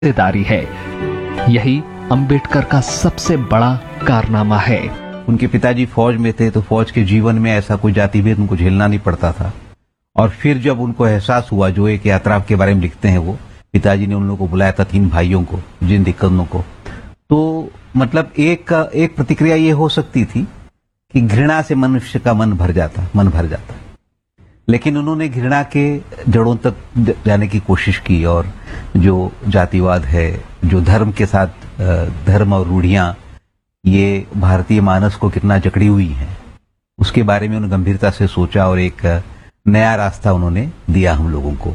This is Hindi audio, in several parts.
हिस्सेदारी है। यही अंबेडकर का सबसे बड़ा कारनामा है। उनके पिताजी फौज में थे, तो फौज के जीवन में ऐसा कोई जाति भेद उनको झेलना नहीं पड़ता था। और फिर जब उनको एहसास हुआ, जो एक यात्रा के बारे में लिखते हैं, वो पिताजी ने उन लोगों को बुलाया था, 3 भाइयों को, जिन दिक्कतों को, तो मतलब एक प्रतिक्रिया ये हो सकती थी कि घृणा से मनुष्य का मन भर जाता। लेकिन उन्होंने घृणा के जड़ों तक जाने की कोशिश की, और जो जातिवाद है, जो धर्म के साथ धर्म और रूढ़ियां ये भारतीय मानस को कितना जकड़ी हुई हैं, उसके बारे में उन्होंने गंभीरता से सोचा और एक नया रास्ता उन्होंने दिया हम लोगों को।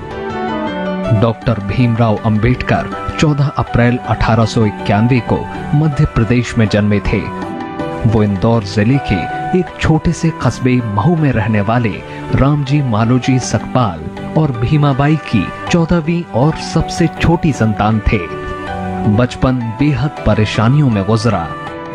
डॉक्टर भीमराव अंबेडकर 14 अप्रैल 1891 को मध्य प्रदेश में जन्मे थे। वो इंदौर जिले के एक छोटे से कस्बे महू में रहने वाले रामजी मालोजी सकपाल और भीमाबाई की 14वीं और सबसे छोटी संतान थे। बचपन बेहद परेशानियों में गुजरा।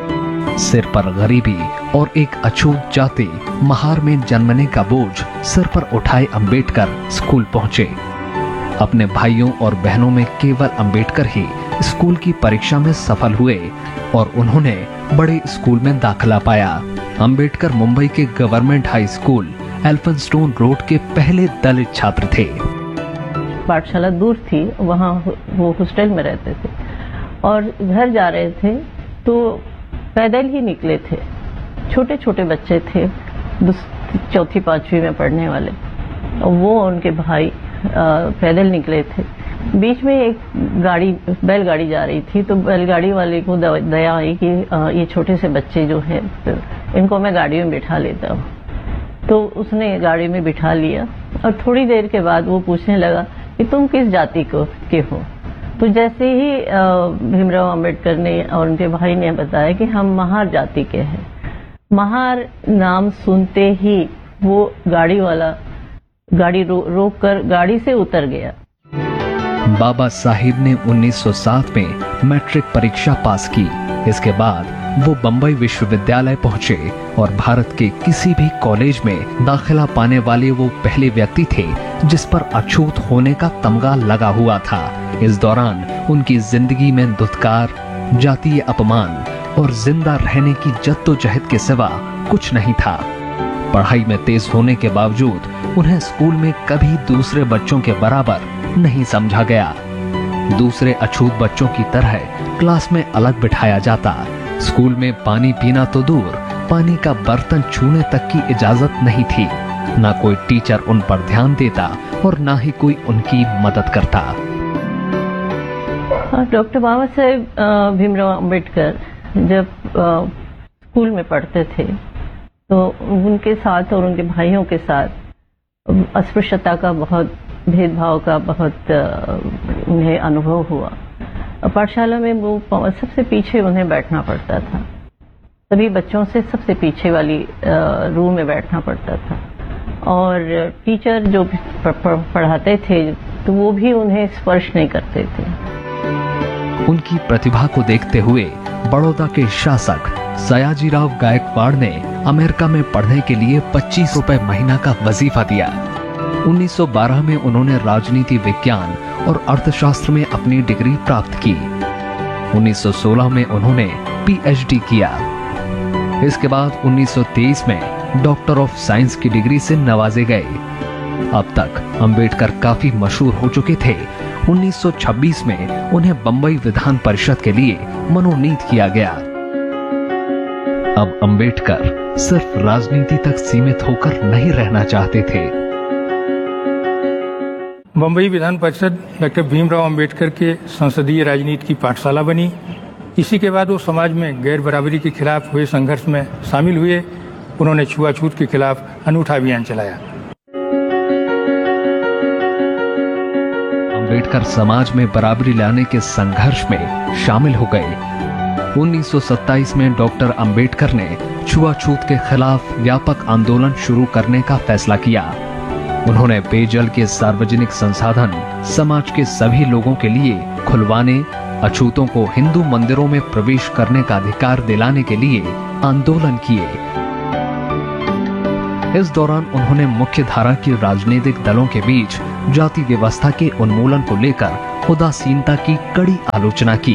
सिर पर गरीबी और एक अछूत जाति महार में जन्मने का बोझ सिर पर उठाए अंबेडकर स्कूल पहुंचे। अपने भाइयों और बहनों में केवल अंबेडकर ही स्कूल की परीक्षा में सफल हुए और उन्होंने बड़े स्कूल में दाखिला पाया। अंबेडकर मुंबई के government high school Elphinstone road के पहले दलित छात्र थे। पाठशाला दूर थी, वहाँ वो हॉस्टल में रहते थे और घर जा रहे थे तो पैदल ही निकले थे। छोटे छोटे बच्चे थे, 4वीं 5वीं में पढ़ने वाले, और वो उनके भाई पैदल निकले थे। बीच में एक बैलगाड़ी जा रही थी, तो बैलगाड़ी वाले को दया आई कि ये छोटे से बच्चे जो हैं, तो इनको मैं गाड़ी में बिठा लेता हूँ। तो उसने गाड़ी में बिठा लिया और थोड़ी देर के बाद वो पूछने लगा कि तुम किस जाति के हो। तो जैसे ही भीमराव अंबेडकर ने और उनके भाई ने बताया कि हम महार जाति के हैं। महार नाम सुनते ही वो गाड़ी वाला गाड़ी रोक कर गाड़ी से उतर गया। बाबा साहिब ने 1907 में मैट्रिक परीक्षा पास की। इसके बाद वो बंबई विश्वविद्यालय पहुंचे और भारत के किसी भी कॉलेज में दाखिला पाने वाले वो पहले व्यक्ति थे जिस पर अछूत होने का तमगा लगा हुआ था। इस दौरान उनकी जिंदगी में दुत्कार, जातीय अपमान और जिंदा रहने की जद्दोजहद के सिवा कुछ नहीं था। पढ़ाई में तेज होने के बावजूद उन्हें स्कूल में कभी दूसरे बच्चों के बराबर नहीं समझा गया। दूसरे अछूत बच्चों की तरह क्लास में अलग बिठाया जाता। स्कूल में पानी पीना तो दूर, पानी का बर्तन छूने तक की इजाजत नहीं थी। ना कोई टीचर उन पर ध्यान देता और ना ही कोई उनकी मदद करता। डॉक्टर बाबा साहेब भीमराव अंबेडकर जब स्कूल में पढ़ते थे तो उनके साथ और उनके भाइयों के साथ अस्पृश्यता का बहुत, भेदभाव का बहुत उन्हें अनुभव हुआ। पाठशाला में वो सबसे पीछे उन्हें बैठना पड़ता था। सभी बच्चों से सबसे पीछे वाली रो में बैठना पड़ता था और टीचर जो पढ़ाते थे तो वो भी उन्हें स्पर्श नहीं करते थे। उनकी प्रतिभा को देखते हुए बड़ौदा के शासक सयाजीराव गायकवाड़ ने अमेरिका में पढ़ने के लिए 25 रुपए महीना का वजीफा दिया। 1912 में उन्होंने राजनीति विज्ञान और अर्थशास्त्र में अपनी डिग्री प्राप्त की। 1916 में उन्होंने पीएचडी किया। इसके बाद 1923 में डॉक्टर ऑफ साइंस की डिग्री से नवाजे गए। अब तक अंबेडकर काफी मशहूर हो चुके थे। 1926 में उन्हें बंबई विधान परिषद के लिए मनोनीत किया गया। अब अंबेडकर सिर्फ राजनीति तक सीमित होकर नहीं रहना चाहते थे। बंबई विधान परिषद डॉक्टर भीमराव अंबेडकर के संसदीय राजनीति की पाठशाला बनी। इसी के बाद वो समाज में गैर बराबरी के खिलाफ हुए संघर्ष में शामिल हुए। उन्होंने छुआछूत के खिलाफ अनूठा अभियान चलाया। अंबेडकर समाज में बराबरी लाने के संघर्ष में शामिल हो गए। 1927 में डॉक्टर अंबेडकर ने छुआछूत के खिलाफ व्यापक आंदोलन शुरू करने का फैसला किया। उन्होंने पेयजल के सार्वजनिक संसाधन समाज के सभी लोगों के लिए खुलवाने, अछूतों को हिंदू मंदिरों में प्रवेश करने का अधिकार दिलाने के लिए आंदोलन किए। इस दौरान उन्होंने मुख्य धारा की राजनीतिक दलों के बीच जाति व्यवस्था के उन्मूलन को लेकर उदासीनता की कड़ी आलोचना की।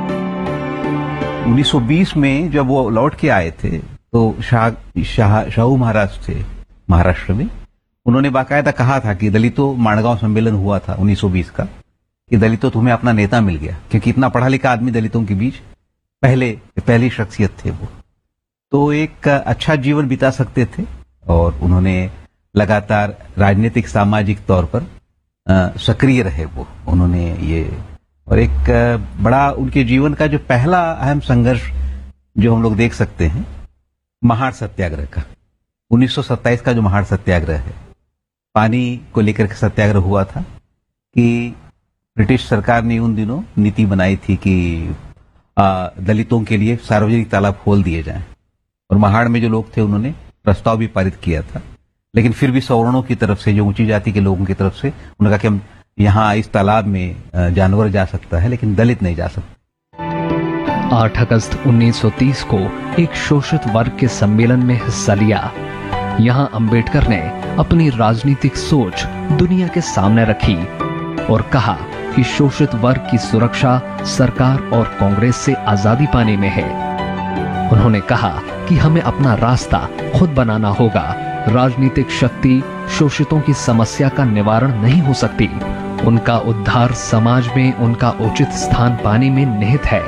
1920 में जब वो लौट के आए थे तो शाहू महाराज थे महाराष्ट्र में, उन्होंने बाकायदा कहा था कि दलितों, माणगांव सम्मेलन हुआ था 1920 का, कि दलितों तुम्हें अपना नेता मिल गया, क्योंकि इतना पढ़ा लिखा आदमी दलितों के बीच पहली शख्सियत थे वो, तो एक अच्छा जीवन बिता सकते थे। और उन्होंने लगातार राजनीतिक सामाजिक तौर पर सक्रिय रहे वो, उन्होंने ये, और एक बड़ा उनके जीवन का जो पहला अहम संघर्ष जो हम लोग देख सकते हैं, महाड़ सत्याग्रह का, 1927 का जो महाड़ सत्याग्रह है, पानी को लेकर के सत्याग्रह हुआ था कि ब्रिटिश सरकार ने उन दिनों नीति बनाई थी कि दलितों के लिए सार्वजनिक तालाब खोल दिए जाएं, और महाड़ में जो लोग थे उन्होंने प्रस्ताव भी पारित किया था, लेकिन फिर भी सवर्णों की तरफ से, जो ऊंची जाति के लोगों की तरफ से, उन्होंने कहा कि हम यहाँ इस तालाब में जानवर जा सकता है लेकिन दलित नहीं जा सकता। 8 अगस्त 1930 को एक शोषित वर्ग के सम्मेलन में हिस्सा लिया। यहाँ अंबेडकर ने अपनी राजनीतिक सोच दुनिया के सामने रखी और कहा कि शोषित वर्ग की सुरक्षा सरकार और कांग्रेस से आजादी पाने में है। उन्होंने कहा कि हमें अपना रास्ता खुद बनाना होगा। राजनीतिक शक्ति शोषितों की समस्या का निवारण नहीं हो सकती, उनका उद्धार समाज में उनका उचित स्थान पाने में निहित है।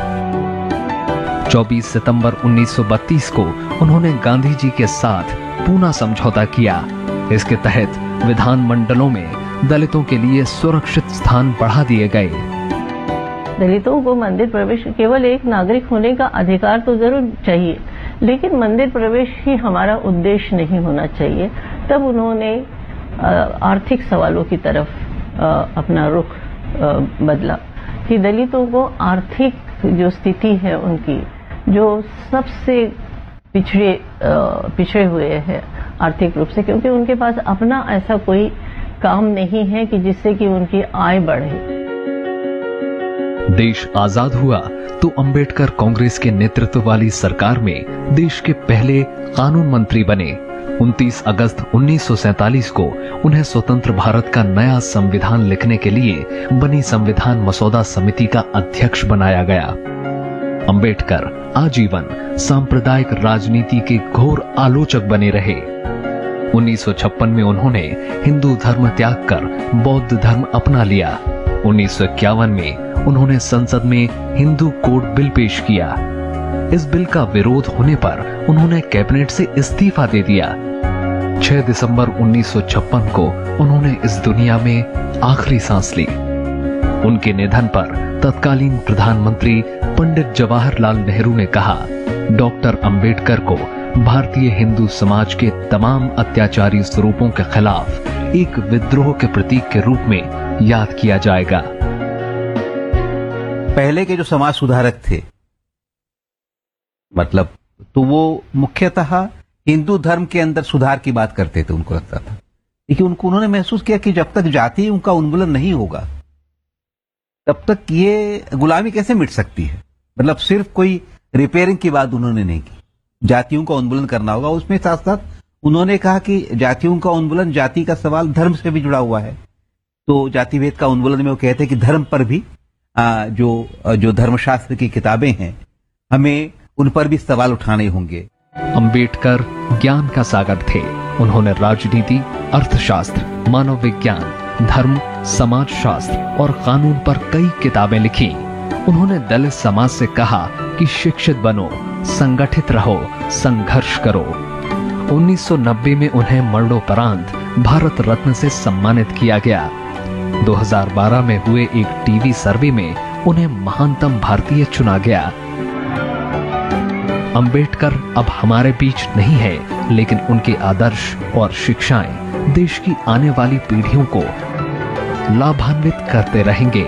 24 सितंबर 1932 को उन्होंने गांधी जी के साथ पूना समझौता किया। इसके तहत विधानमंडलों में दलितों के लिए सुरक्षित स्थान बढ़ा दिए गए। दलितों को मंदिर प्रवेश, केवल एक नागरिक होने का अधिकार तो जरूर चाहिए, लेकिन मंदिर प्रवेश ही हमारा उद्देश्य नहीं होना चाहिए। तब उन्होंने आर्थिक सवालों की तरफ अपना रुख बदला कि दलितों को आर्थिक जो स्थिति है उनकी, जो सबसे पिछड़े हुए हैं आर्थिक रूप से, क्योंकि उनके पास अपना ऐसा कोई काम नहीं है कि जिससे कि उनकी आय बढ़े। देश आजाद हुआ तो अंबेडकर कांग्रेस के नेतृत्व वाली सरकार में देश के पहले कानून मंत्री बने। 29 अगस्त 1947 को उन्हें स्वतंत्र भारत का नया संविधान लिखने के लिए बनी संविधान मसौदा समिति का अध्यक्ष बनाया गया। अंबेडकर आजीवन सांप्रदायिक राजनीति के घोर आलोचक बने रहे। 1956 में उन्होंने हिंदू धर्म त्याग कर बौद्ध धर्म अपना लिया। 1951 में उन्होंने संसद में हिंदू कोड बिल पेश किया। इस बिल का विरोध होने पर उन्होंने कैबिनेट से इस्तीफा दे दिया। 6 दिसंबर 1956 को उन्होंने इस दुनिया में आखिरी सांस ली। उनके निधन पर तत्कालीन प्रधानमंत्री पंडित जवाहरलाल नेहरू ने कहा, डॉक्टर अंबेडकर को भारतीय हिंदू समाज के तमाम अत्याचारी स्वरूपों के खिलाफ एक विद्रोह के प्रतीक के रूप में याद किया जाएगा। पहले के जो समाज सुधारक थे, मतलब, तो वो मुख्यतः हिंदू धर्म के अंदर सुधार की बात करते थे, उनको लगता था। लेकिन उन्होंने महसूस किया कि जब तक जाति उनका उन्मूलन नहीं होगा तब तक ये गुलामी कैसे मिट सकती है। मतलब सिर्फ कोई रिपेयरिंग की बात उन्होंने नहीं की, जातियों का उन्मूलन करना होगा। उसमें साथ साथ उन्होंने कहा कि जातियों का उन्मूलन, जाति का सवाल धर्म से भी जुड़ा हुआ है। तो जातिभेद का उन्मूलन में वो कहते हैं कि धर्म पर भी जो धर्मशास्त्र की किताबें हैं, हमें उन पर भी सवाल उठाने होंगे। अंबेडकर ज्ञान का सागर थे। उन्होंने राजनीति, अर्थशास्त्र, मानव विज्ञान, धर्म, समाजशास्त्र और कानून पर कई किताबें लिखी। उन्होंने दलित समाज से कहा कि शिक्षित बनो, संगठित रहो, संघर्ष करो। 1990 में उन्हें मरणोपरांत भारत रत्न से सम्मानित किया गया। 2012 में हुए एक टीवी सर्वे में उन्हें महानतम भारतीय चुना गया। अंबेडकर अब हमारे बीच नहीं है, लेकिन उनके आदर्श और शिक्षाएं देश की आने वाली पीढ़ियों को लाभान्वित करते रहेंगे।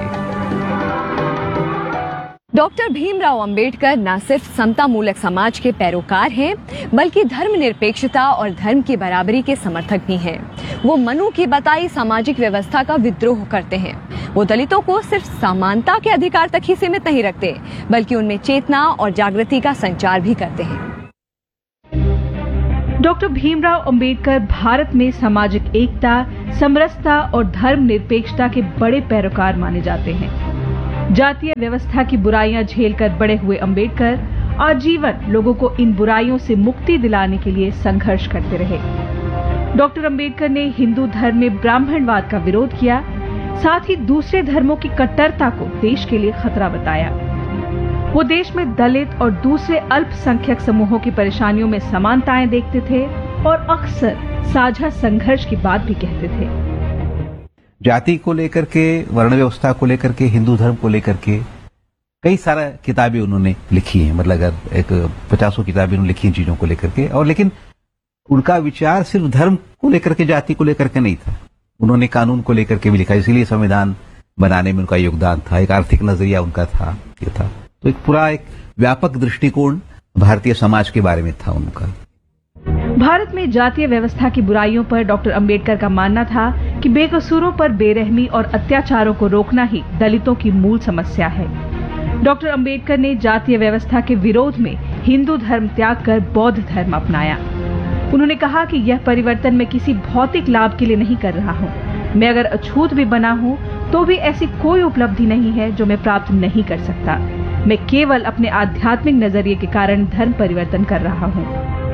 डॉक्टर भीमराव अंबेडकर न सिर्फ समता मूलक समाज के पैरोकार हैं, बल्कि धर्मनिरपेक्षता और धर्म की बराबरी के समर्थक भी हैं। वो मनु की बताई सामाजिक व्यवस्था का विद्रोह करते हैं। वो दलितों को सिर्फ समानता के अधिकार तक ही सीमित नहीं रखते, बल्कि उनमें चेतना और जागृति का संचार भी करते हैं। डॉक्टर भीमराव अंबेडकर भारत में सामाजिक एकता, समरसता और धर्मनिरपेक्षता के बड़े पैरोकार माने जाते हैं। जातीय व्यवस्था की बुराइयां झेलकर बड़े हुए अंबेडकर आजीवन लोगों को इन बुराइयों से मुक्ति दिलाने के लिए संघर्ष करते रहे। डॉक्टर अंबेडकर ने हिंदू धर्म में ब्राह्मणवाद का विरोध किया, साथ ही दूसरे धर्मों की कट्टरता को देश के लिए खतरा बताया। वो देश में दलित और दूसरे अल्पसंख्यक समूहों की परेशानियों में समानताएं देखते थे और अक्सर साझा संघर्ष की बात भी कहते थे। जाति को लेकर के, वर्ण व्यवस्था को लेकर के, हिंदू धर्म को लेकर के कई सारा किताबें उन्होंने लिखी हैं। मतलब अगर एक 50 किताबें उन्होंने लिखी हैं चीजों को लेकर के, और लेकिन उनका विचार सिर्फ धर्म को लेकर के, जाति को लेकर के नहीं था। उन्होंने कानून को लेकर के भी लिखा, इसीलिए संविधान बनाने में उनका योगदान था। एक आर्थिक नजरिया उनका था, ये था। तो एक पूरा एक व्यापक दृष्टिकोण भारतीय समाज के बारे में था उनका। भारत में जातीय व्यवस्था की बुराइयों पर डॉक्टर अंबेडकर का मानना था कि बेकसूरों पर बेरहमी और अत्याचारों को रोकना ही दलितों की मूल समस्या है। डॉक्टर अंबेडकर ने जातीय व्यवस्था के विरोध में हिंदू धर्म त्याग कर बौद्ध धर्म अपनाया। उन्होंने कहा कि यह परिवर्तन मैं किसी भौतिक लाभ के लिए नहीं कर रहा हूँ। मैं अगर अछूत भी बना हूँ तो भी ऐसी कोई उपलब्धि नहीं है जो मैं प्राप्त नहीं कर सकता। मैं केवल अपने आध्यात्मिक नजरिए के कारण धर्म परिवर्तन कर रहा हूँ।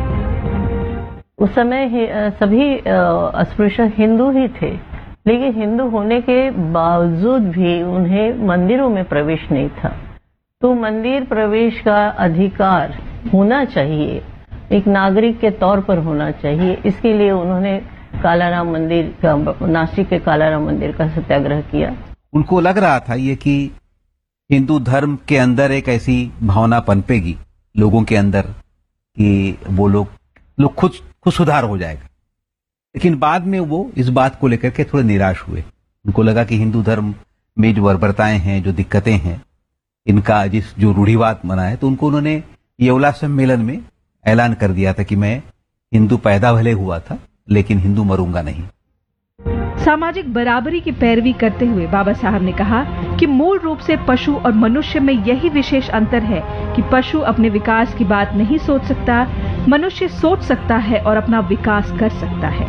उस समय सभी अस्पृश्य हिंदू ही थे, लेकिन हिंदू होने के बावजूद भी उन्हें मंदिरों में प्रवेश नहीं था। तो मंदिर प्रवेश का अधिकार होना चाहिए, एक नागरिक के तौर पर होना चाहिए। इसके लिए उन्होंने कालाराम मंदिर का, नासिक के कालाराम मंदिर का सत्याग्रह किया। उनको लग रहा था ये कि हिंदू धर्म के अंदर एक ऐसी भावना पनपेगी लोगों के अंदर कि वो लोग खुद सुधार हो जाएगा। लेकिन बाद में वो इस बात को लेकर के थोड़े निराश हुए। उनको लगा कि हिंदू धर्म में जो बर्बरताएं हैं, जो दिक्कतें हैं, इनका जो रूढ़िवाद मना है, तो उन्होंने येवला सम्मेलन में ऐलान कर दिया था कि मैं हिंदू पैदा भले हुआ था लेकिन हिंदू मरूंगा नहीं। सामाजिक बराबरी की पैरवी करते हुए बाबा साहब ने कहा कि मूल रूप से पशु और मनुष्य में यही विशेष अंतर है कि पशु अपने विकास की बात नहीं सोच सकता, मनुष्य सोच सकता है और अपना विकास कर सकता है।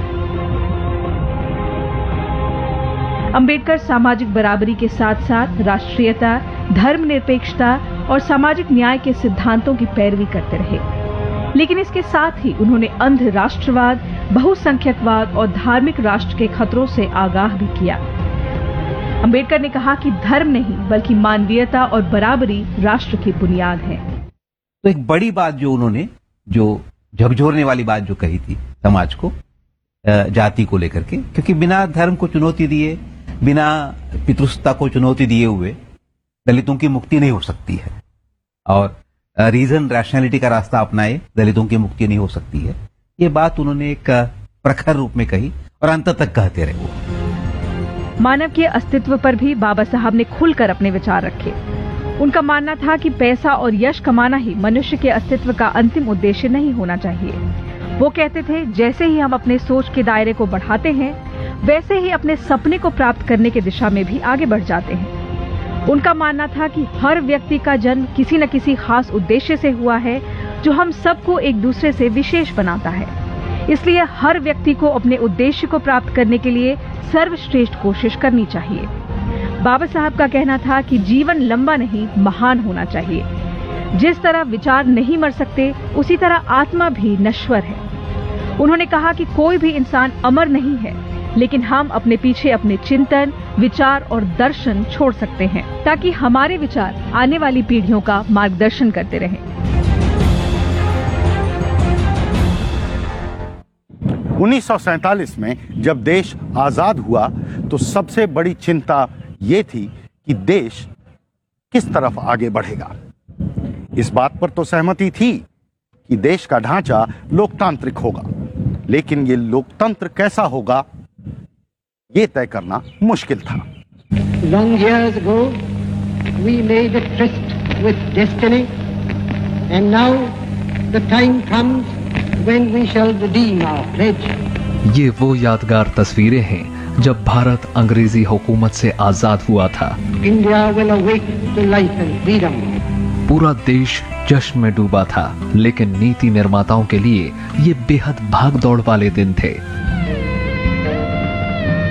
अंबेडकर सामाजिक बराबरी के साथ साथ राष्ट्रीयता, धर्मनिरपेक्षता और सामाजिक न्याय के सिद्धांतों की पैरवी करते रहे, लेकिन इसके साथ ही उन्होंने अंध राष्ट्रवाद, बहुसंख्यकवाद और धार्मिक राष्ट्र के खतरों से आगाह भी किया। अंबेडकर ने कहा कि धर्म नहीं बल्कि मानवीयता और बराबरी राष्ट्र की बुनियाद है। तो एक बड़ी बात जो उन्होंने, जो झकझोरने वाली बात जो कही थी समाज को, जाति को लेकर के, क्योंकि बिना धर्म को चुनौती दिए, बिना पितृसत्ता को चुनौती दिए हुए दलितों की मुक्ति नहीं हो सकती है। और रीजन, रैशनैलिटी का रास्ता अपनाए दलितों की मुक्ति नहीं हो सकती है। ये बात उन्होंने एक प्रखर रूप में कही और अंत तक कहते रहे। वो मानव के अस्तित्व पर भी बाबा साहब ने खुलकर अपने विचार रखे। उनका मानना था कि पैसा और यश कमाना ही मनुष्य के अस्तित्व का अंतिम उद्देश्य नहीं होना चाहिए। वो कहते थे, जैसे ही हम अपने सोच के दायरे को बढ़ाते हैं, वैसे ही अपने सपने को प्राप्त करने की दिशा में भी आगे बढ़ जाते हैं। उनका मानना था कि हर व्यक्ति का जन्म किसी न किसी खास उद्देश्य से हुआ है, जो हम सबको एक दूसरे से विशेष बनाता है। इसलिए हर व्यक्ति को अपने उद्देश्य को प्राप्त करने के लिए सर्वश्रेष्ठ कोशिश करनी चाहिए। बाबा साहब का कहना था कि जीवन लंबा नहीं, महान होना चाहिए। जिस तरह विचार नहीं मर सकते, उसी तरह आत्मा भी नश्वर है। उन्होंने कहा कि कोई भी इंसान अमर नहीं है, लेकिन हम अपने पीछे अपने चिंतन, विचार और दर्शन छोड़ सकते हैं, ताकि हमारे विचार आने वाली पीढ़ियों का मार्गदर्शन करते रहें। 1947 में जब देश आजाद हुआ तो सबसे बड़ी चिंता ये थी कि देश किस तरफ आगे बढ़ेगा। इस बात पर तो सहमति थी कि देश का ढांचा लोकतांत्रिक होगा, लेकिन ये लोकतंत्र कैसा होगा, ये तय करना मुश्किल था। Long years ago, we made a tryst with destiny, and now the time comes when we shall redeem our pledge. ये वो यादगार तस्वीरें हैं जब भारत अंग्रेजी हुकूमत से आजाद हुआ था। India will awake to life and freedom. पूरा देश जश्न में डूबा था, लेकिन नीति निर्माताओं के लिए ये बेहद भागदौड़ वाले दिन थे।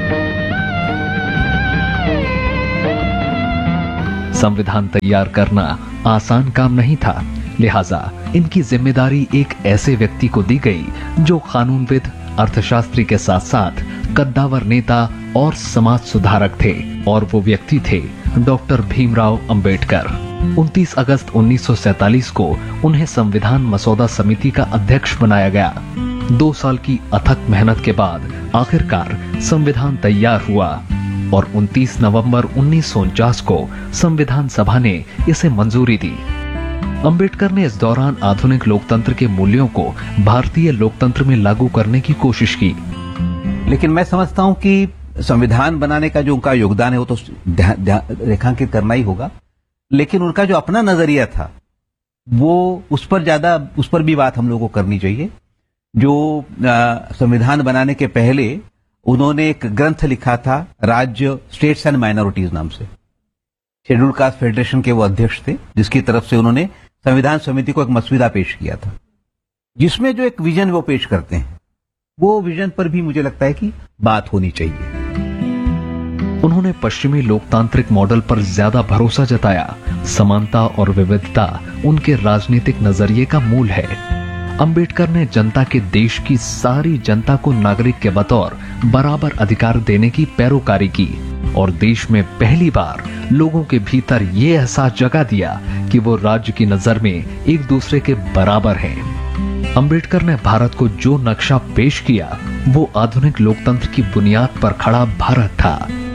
संविधान तैयार करना आसान काम नहीं था, लिहाजा इनकी जिम्मेदारी एक ऐसे व्यक्ति को दी गई जो कानूनविद, अर्थशास्त्री के साथ साथ कद्दावर नेता और समाज सुधारक थे, और वो व्यक्ति थे डॉक्टर भीमराव अंबेडकर। 29 अगस्त 1947 को उन्हें संविधान मसौदा समिति का अध्यक्ष बनाया गया। 2 साल की अथक मेहनत के बाद आखिरकार संविधान तैयार हुआ और 29 नवंबर 1949 को संविधान सभा ने इसे मंजूरी दी। अंबेडकर ने इस दौरान आधुनिक लोकतंत्र के मूल्यों को भारतीय लोकतंत्र में लागू करने की कोशिश की। लेकिन मैं समझता हूं कि संविधान बनाने का जो उनका योगदान है वो तो रेखांकित करना ही होगा, लेकिन उनका जो अपना नजरिया था वो उस पर भी बात हम लोगों को करनी चाहिए। जो संविधान बनाने के पहले उन्होंने एक ग्रंथ लिखा था, राज्य, स्टेट्स एंड माइनॉरिटीज नाम से। शेड्यूल कास्ट फेडरेशन के वो अध्यक्ष थे, जिसकी तरफ से उन्होंने संविधान समिति को एक मसविदा पेश किया था, जिसमें जो एक विजन वो पेश करते हैं, वो विजन पर भी मुझे लगता है कि बात होनी चाहिए। उन्होंने पश्चिमी लोकतांत्रिक मॉडल पर ज्यादा भरोसा जताया। समानता और विविधता उनके राजनीतिक नजरिए का मूल है। अंबेडकर ने जनता के देश की सारी जनता को नागरिक के बतौर बराबर अधिकार देने की पैरोकारी की और देश में पहली बार लोगों के भीतर ये एहसास जगा दिया कि वो राज्य की नजर में एक दूसरे के बराबर हैं। अंबेडकर ने भारत को जो नक्शा पेश किया वो आधुनिक लोकतंत्र की बुनियाद पर खड़ा भारत था।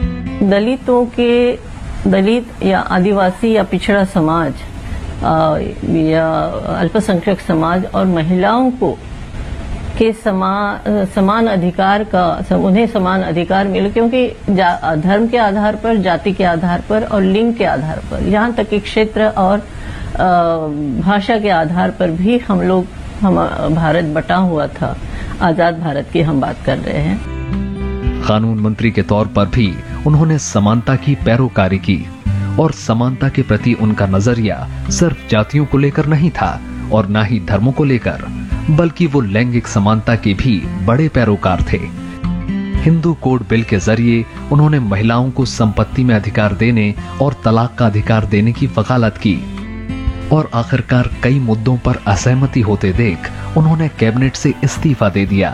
दलित या आदिवासी या पिछड़ा समाज या अल्पसंख्यक समाज और महिलाओं को के समान अधिकार का उन्हें समान अधिकार मिले, क्योंकि धर्म के आधार पर, जाति के आधार पर और लिंग के आधार पर, यहाँ तक कि क्षेत्र और भाषा के आधार पर भी हम भारत बटा हुआ था। आजाद भारत की हम बात कर रहे हैं। कानून मंत्री के तौर पर भी उन्होंने समानता की पैरोकारी की और समानता के प्रति उनका नजरिया सिर्फ जातियों को लेकर नहीं था और न ही धर्मों को लेकर, बल्कि वो लैंगिक समानता के भी बड़े पैरोकार थे। हिंदू कोड बिल के जरिए उन्होंने महिलाओं को संपत्ति में अधिकार देने और तलाक का अधिकार देने की वकालत की और आखिरकार कई मुद्दों पर असहमति होते देख उन्होंने कैबिनेट से इस्तीफा दे दिया।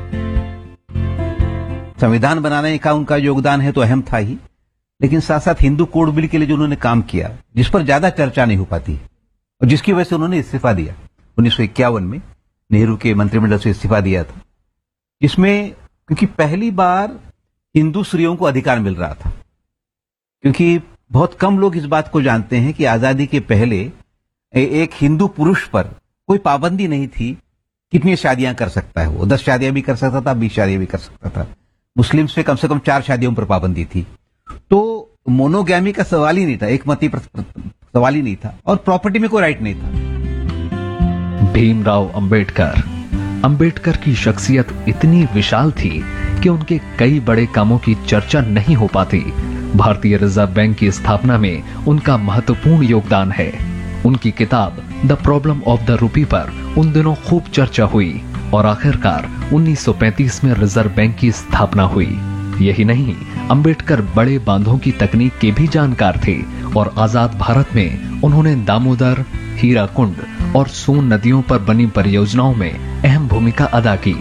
संविधान बनाने का उनका योगदान है तो अहम था ही, लेकिन साथ साथ हिंदू कोड बिल के लिए जो उन्होंने काम किया, जिस पर ज्यादा चर्चा नहीं हो पाती और जिसकी वजह से उन्होंने इस्तीफा दिया 1951 में, नेहरू के मंत्रिमंडल से इस्तीफा दिया था, जिसमें क्योंकि पहली बार हिंदू स्त्रियों को अधिकार मिल रहा था। क्योंकि बहुत कम लोग इस बात को जानते हैं कि आजादी के पहले एक हिंदू पुरुष पर कोई पाबंदी नहीं थी कितनी शादियां कर सकता है। वो 10 शादियां भी कर सकता था, 20 शादियां भी कर सकता था। मुस्लिम से कम 4 शादियों पर पाबंदी थी। तो मोनोगैमी का सवाल ही नहीं था, एकमती सवाल ही नहीं था, और प्रॉपर्टी में कोई राइट नहीं था। भीमराव अंबेडकर की शख्सियत इतनी विशाल थी कि उनके कई बड़े कामों की चर्चा नहीं हो पाती। भारतीय रिजर्व बैंक की स्थापना में उनका महत्वपूर्ण योगदान है। उनकी किताब the problem of the rupee पर उन दिनों खूब चर्चा हुई और आखिरकार 1935 में रिजर्व बैंक की स्थापना हुई। यही नहीं, अंबेडकर बड़े बांधों की तकनीक के भी जानकार थे और आजाद भारत में उन्होंने दामोदर, हीराकुंड और सोन नदियों पर बनी परियोजनाओं में अहम भूमिका अदा की।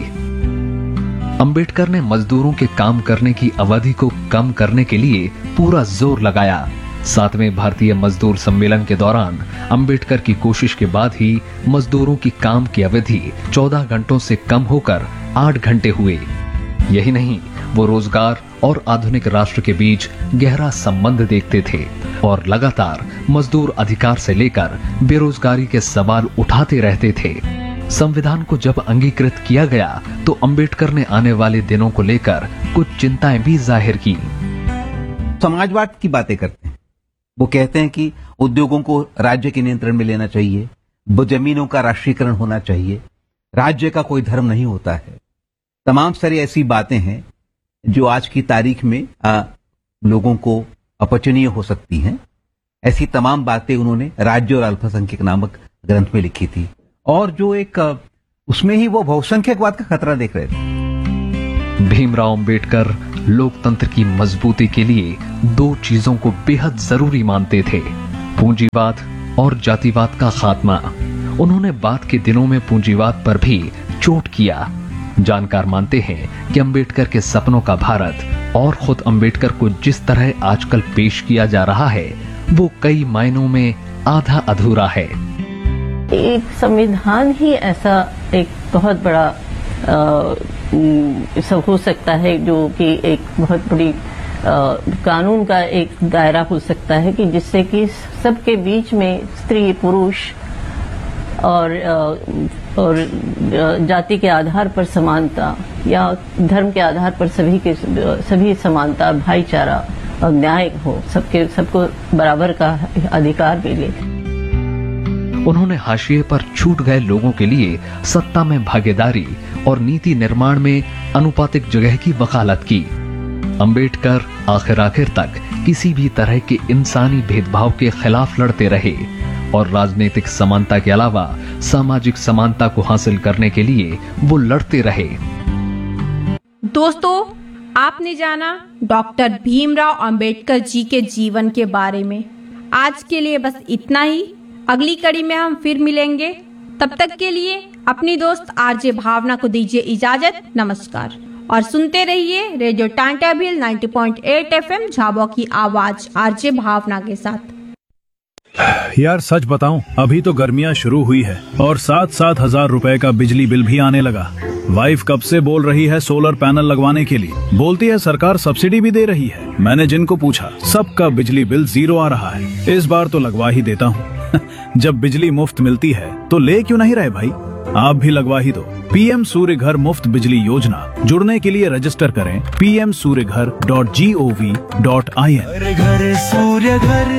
अंबेडकर ने मजदूरों के काम करने की अवधि को कम करने के लिए पूरा जोर लगाया। 7वें भारतीय मजदूर सम्मेलन के दौरान अंबेडकर की कोशिश के बाद ही मजदूरों की काम की अवधि 14 घंटों से कम होकर 8 घंटे हुए। यही नहीं, वो रोजगार और आधुनिक राष्ट्र के बीच गहरा संबंध देखते थे और लगातार मजदूर अधिकार से लेकर बेरोजगारी के सवाल उठाते रहते थे। संविधान को जब अंगीकृत किया गया तो अंबेडकर ने आने वाले दिनों को लेकर कुछ चिंताएं भी जाहिर की। समाजवाद की बातें करते हैं। वो कहते हैं कि उद्योगों को राज्य के नियंत्रण में लेना चाहिए, जमीनों का राष्ट्रीयकरण होना चाहिए, राज्य का कोई धर्म नहीं होता है। तमाम सारी ऐसी बातें हैं जो आज की तारीख में लोगों को अपचनीय हो सकती हैं। ऐसी तमाम बातें उन्होंने राज्य और अल्पसंख्यक नामक ग्रंथ में लिखी थी और जो एक उसमें ही वो बहुसंख्यकवाद का खतरा देख रहे थे। भीमराव अंबेडकर लोकतंत्र की मजबूती के लिए दो चीजों को बेहद जरूरी मानते थे, पूंजीवाद और जातिवाद का खात्मा। उन्होंने बाद के दिनों में पूंजीवाद पर भी चोट किया। जानकार मानते हैं कि अंबेडकर के सपनों का भारत और खुद अंबेडकर को जिस तरह आजकल पेश किया जा रहा है वो कई मायनों में आधा अधूरा है। एक संविधान ही ऐसा एक बहुत बड़ा सब हो सकता है जो कि एक बहुत बड़ी कानून का एक दायरा हो सकता है कि जिससे कि सबके बीच में स्त्री पुरुष और जाति के आधार पर समानता या धर्म के आधार पर सभी समानता, भाईचारा और न्याय हो, सबको बराबर का अधिकार मिले। उन्होंने हाशिए पर छूट गए लोगों के लिए सत्ता में भागीदारी और नीति निर्माण में अनुपातिक जगह की वकालत की। अंबेडकर आखिर तक किसी भी तरह के इंसानी भेदभाव के खिलाफ लड़ते रहे और राजनीतिक समानता के अलावा सामाजिक समानता को हासिल करने के लिए वो लड़ते रहे। दोस्तों, आपने जाना डॉक्टर भीमराव अंबेडकर जी के जीवन के बारे में। आज के लिए बस इतना ही। अगली कड़ी में हम फिर मिलेंगे। तब तक के लिए अपनी दोस्त आरजे भावना को दीजिए इजाजत। नमस्कार और सुनते रहिए रेडियो टांटा भील 90.8 FM झाबुआ की आवाज आरजे भावना के साथ। यार सच बताऊं, अभी तो गर्मियां शुरू हुई है और 7-7 हजार रुपए का बिजली बिल भी आने लगा। वाइफ कब से बोल रही है सोलर पैनल लगवाने के लिए, बोलती है सरकार सब्सिडी भी दे रही है। मैंने जिनको पूछा सबका बिजली बिल 0 आ रहा है। इस बार तो लगवा ही देता हूँ। जब बिजली मुफ्त मिलती है तो ले क्यों नहीं रहे भाई, आप भी लगवा ही दो। पीएम सूर्य घर मुफ्त बिजली योजना, जुड़ने के लिए रजिस्टर करें pmsuryaghar.gov.in। घर सूर्य घर।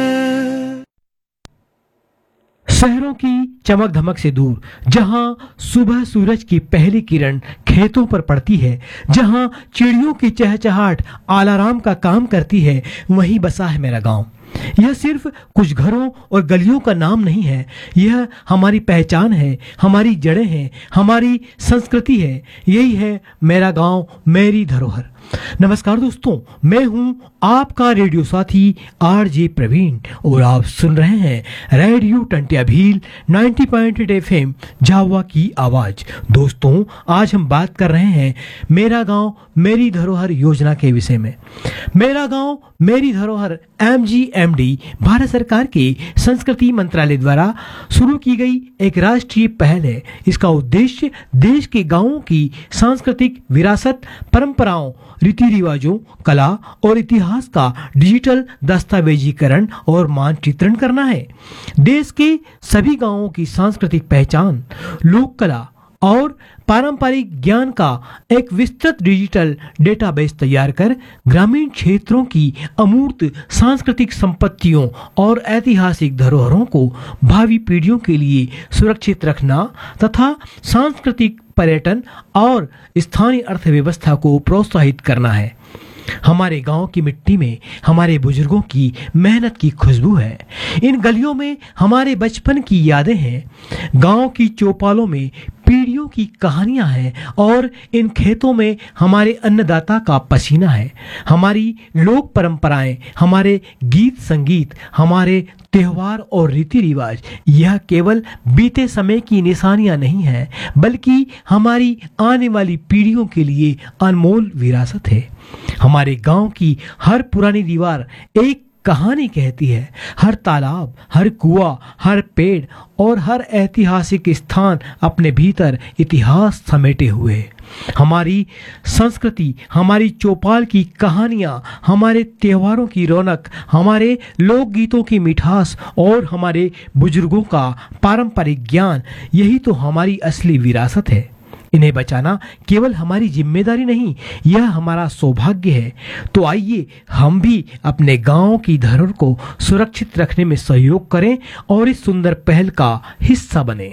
शहरों की चमक धमक से दूर, जहां सुबह सूरज की पहली किरण खेतों पर पड़ती है, जहां चिड़ियों की चहचहाट अलार्म का काम करती है, वहीं बसा है मेरा गांव। यह सिर्फ कुछ घरों और गलियों का नाम नहीं है, यह हमारी पहचान है, हमारी जड़ें हैं, हमारी संस्कृति है। यही है मेरा गांव, मेरी धरोहर। नमस्कार दोस्तों, मैं हूं आपका रेडियो साथी आरजे प्रवीण और आप सुन रहे हैं रेडियो टंटिया भील 90.8 FM झाबुआ की आवाज। दोस्तों, आज हम बात कर रहे हैं मेरा गांव मेरी धरोहर योजना के विषय में। मेरा गांव मेरी धरोहर MGMD भारत सरकार के संस्कृति मंत्रालय द्वारा शुरू की गई एक राष्ट्रीय पहल है। इसका उद्देश्य देश के गांवों की सांस्कृतिक विरासत, परंपराओं, रीति रिवाजों, कला और इतिहास का डिजिटल दस्तावेजीकरण और मानचित्रण करना है। देश के सभी गांवों की सांस्कृतिक पहचान, लोक कला और पारंपरिक ज्ञान का एक विस्तृत डिजिटल डेटाबेस तैयार कर ग्रामीण क्षेत्रों की अमूर्त सांस्कृतिक संपत्तियों और ऐतिहासिक धरोहरों को भावी पीढ़ियों के लिए सुरक्षित रखना तथा सांस्कृतिक पर्यटन और स्थानीय अर्थव्यवस्था को प्रोत्साहित करना है। हमारे गांव की मिट्टी में हमारे बुजुर्गों की मेहनत की खुशबू है। इन गलियों में हमारे बचपन की यादें हैं। गांव की चौपालों में पीढ़ियों की कहानियां हैं और इन खेतों में हमारे अन्नदाता का पसीना है। हमारी लोक परंपराएं, हमारे गीत संगीत, हमारे त्योहार और रीति रिवाज, यह केवल बीते समय की निशानियां नहीं है, बल्कि हमारी आने वाली पीढ़ियों के लिए अनमोल विरासत है। हमारे गांव की हर पुरानी दीवार एक कहानी कहती है। हर तालाब, हर कुआं, हर पेड़ और हर ऐतिहासिक स्थान अपने भीतर इतिहास समेटे हुए है। हमारी संस्कृति, हमारी चौपाल की कहानियां, हमारे त्योहारों की रौनक, हमारे लोकगीतों की मिठास और हमारे बुजुर्गों का पारंपरिक ज्ञान, यही तो हमारी असली विरासत है। इन्हें बचाना केवल हमारी जिम्मेदारी नहीं, यह हमारा सौभाग्य है। तो आइए हम भी अपने गांव की धरोहर को सुरक्षित रखने में सहयोग करें और इस सुंदर पहल का हिस्सा बने।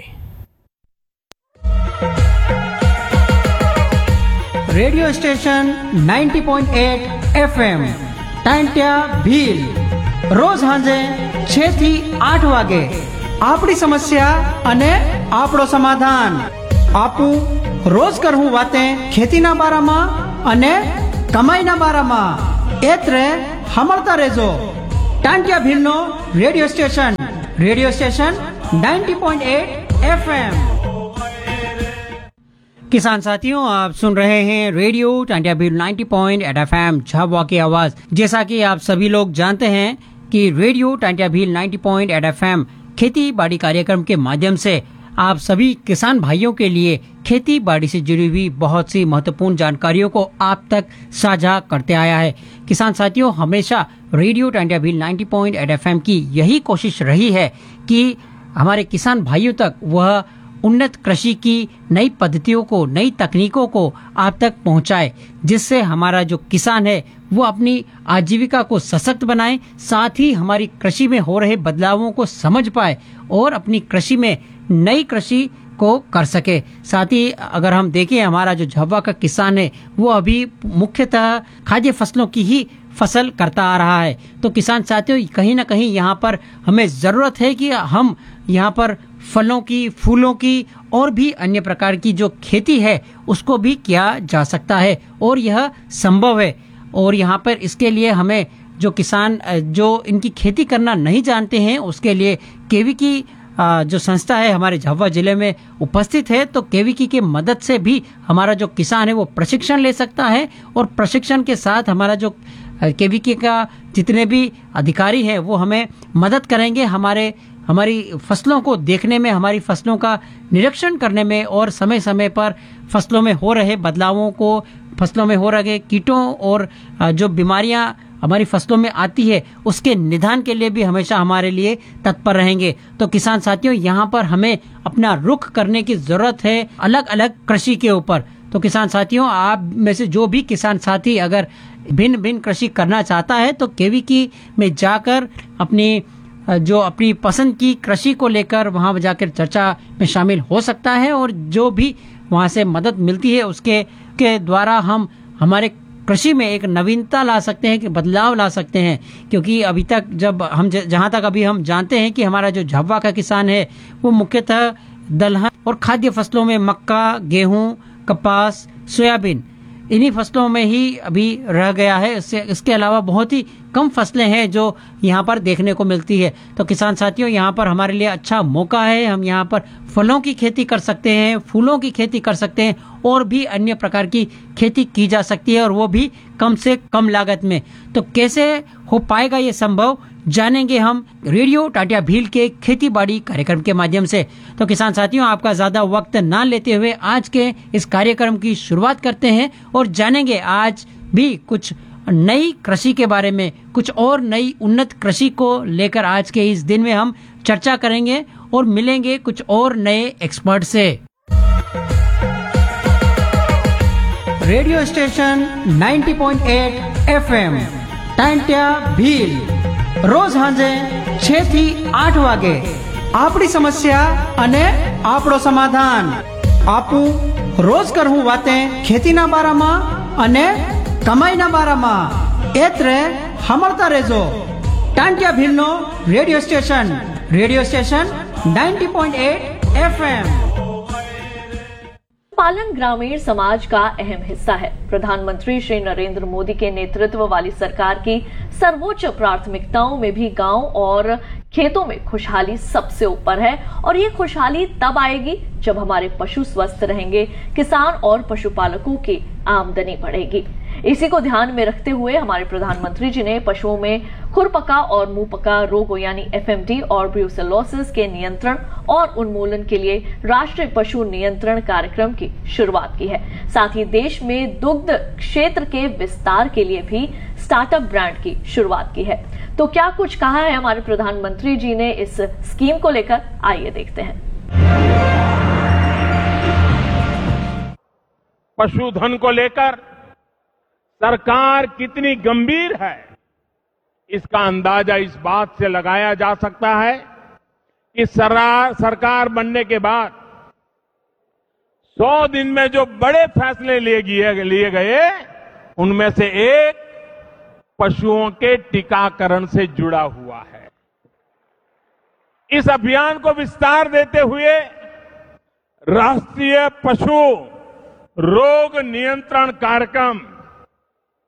Radio station 90.8 FM Tantia Bhil, रोज हांजे 6 થી 8 વાગે આપણી સમસ્યા અને આપણો સમાધાન। આપું રોજ કરવું વાતે ખેતીના બારામાં અને कमाईना बारामा एत्रे हमरता रेजो टांटिया भिलनो रेडियो स्टेशन 90.8 FM। किसान साथियों, आप सुन रहे हैं रेडियो टांटिया भिल 90.8 FM झाबुआ की आवाज। जैसा कि आप सभी लोग जानते हैं कि रेडियो टांटिया भिल 90.8 FM खेती बाड़ी कार्यक्रम के माध्यम से आप सभी किसान भाइयों के लिए खेती बाड़ी से जुड़ी हुई बहुत सी महत्वपूर्ण जानकारियों को आप तक साझा करते आया है। किसान साथियों, हमेशा रेडियो टांटिया भिल 90.8 FM की यही कोशिश रही है कि हमारे किसान भाइयों तक वह उन्नत कृषि की नई पद्धतियों को, नई तकनीकों को आप तक पहुंचाए, जिससे हमारा जो किसान है वो अपनी आजीविका को सशक्त बनाए, साथ ही हमारी कृषि में हो रहे बदलावों को समझ पाए और अपनी कृषि में नई कृषि को कर सके। साथ ही अगर हम देखें, हमारा जो झाबुआ का किसान है वो अभी मुख्यतः खाद्य फसलों की ही फसल करता आ रहा है। तो किसान साथियों, कहीं ना कहीं यहाँ पर हमें जरूरत है कि हम यहाँ पर फलों की, फूलों की और भी अन्य प्रकार की जो खेती है उसको भी किया जा सकता है और यह संभव है। और यहाँ पर इसके लिए हमें जो किसान जो इनकी खेती करना नहीं जानते हैं उसके लिए केवी की जो संस्था है हमारे झाबुआ जिले में उपस्थित है। तो केवीकी के मदद से भी हमारा जो किसान है वो प्रशिक्षण ले सकता है और प्रशिक्षण के साथ हमारा जो केवीकी का जितने भी अधिकारी हैं वो हमें मदद करेंगे हमारी फसलों को देखने में, हमारी फसलों का निरीक्षण करने में और समय समय पर फसलों में हो रहे बदलावों को, फसलों में हो रहे कीटों और जो बीमारियां हमारी फसलों में आती है उसके निदान के लिए भी हमेशा हमारे लिए तत्पर रहेंगे। तो किसान साथियों, यहाँ पर हमें अपना रुख करने की जरूरत है अलग अलग कृषि के ऊपर। तो किसान साथियों, आप में से जो भी किसान साथी अगर भिन्न भिन्न कृषि करना चाहता है तो केवीकी में जाकर अपनी पसंद की कृषि को लेकर वहां जाकर चर्चा में शामिल हो सकता है और जो भी वहां से मदद मिलती है उसके द्वारा हम हमारे कृषि में एक नवीनता ला सकते हैं, कि बदलाव ला सकते हैं। क्योंकि अभी तक जहां तक अभी हम जानते हैं कि हमारा जो झाबुआ का किसान है वो मुख्यतः दलहन और खाद्य फसलों में मक्का, गेहूं, कपास, सोयाबीन इन्हीं फसलों में ही अभी रह गया है। इसके अलावा बहुत ही कम फसलें हैं जो यहाँ पर देखने को मिलती है। तो किसान साथियों, यहाँ पर हमारे लिए अच्छा मौका है। हम यहाँ पर फलों की खेती कर सकते हैं, फूलों की खेती कर सकते हैं और भी अन्य प्रकार की खेती की जा सकती है और वो भी कम से कम लागत में। तो कैसे हो पाएगा ये संभव, जानेंगे हम रेडियो टांटिया भिल के खेती बाड़ी कार्यक्रम के माध्यम से। तो किसान साथियों, आपका ज्यादा वक्त ना लेते हुए आज के इस कार्यक्रम की शुरुआत करते हैं और जानेंगे आज भी कुछ नई कृषि के बारे में, कुछ और नई उन्नत कृषि को लेकर आज के इस दिन में हम चर्चा करेंगे और मिलेंगे कुछ और नए एक्सपर्ट से। Radio station 90.8 FM Tantia Bhil रोज हांजे 6 થી 8 વાગે આપણી સમસ્યા અને આપણો સમાધાન આપું રોજ કરવું વાતે ખેતીના બારામાં અને કમાઈના બારામાં એત્રે હમરતા રેજો टांटिया भीलनो रेडियो स्टेशन 90.8 FM। पालन ग्रामीण समाज का अहम हिस्सा है। प्रधानमंत्री श्री नरेंद्र मोदी के नेतृत्व वाली सरकार की सर्वोच्च प्राथमिकताओं में भी गांव और खेतों में खुशहाली सबसे ऊपर है और ये खुशहाली तब आएगी जब हमारे पशु स्वस्थ रहेंगे, किसान और पशुपालकों की आमदनी बढ़ेगी। इसी को ध्यान में रखते हुए हमारे प्रधानमंत्री जी ने पशुओं में खुरपका और मुंहपका रोगों यानी FMD और ब्रूसेलोसिस के नियंत्रण और उन्मूलन के लिए राष्ट्रीय पशु नियंत्रण कार्यक्रम की शुरुआत की है। साथ ही देश में दुग्ध क्षेत्र के विस्तार के लिए भी स्टार्टअप ब्रांड की शुरुआत की है। तो क्या कुछ कहा है हमारे प्रधानमंत्री जी ने इस स्कीम को लेकर, आइए देखते हैं। पशुधन को लेकर सरकार कितनी गंभीर है इसका अंदाजा इस बात से लगाया जा सकता है कि सरकार बनने के बाद 100 दिन में जो बड़े फैसले लिए गए उनमें से एक पशुओं के टीकाकरण से जुड़ा हुआ है। इस अभियान को विस्तार देते हुए राष्ट्रीय पशु रोग नियंत्रण कार्यक्रम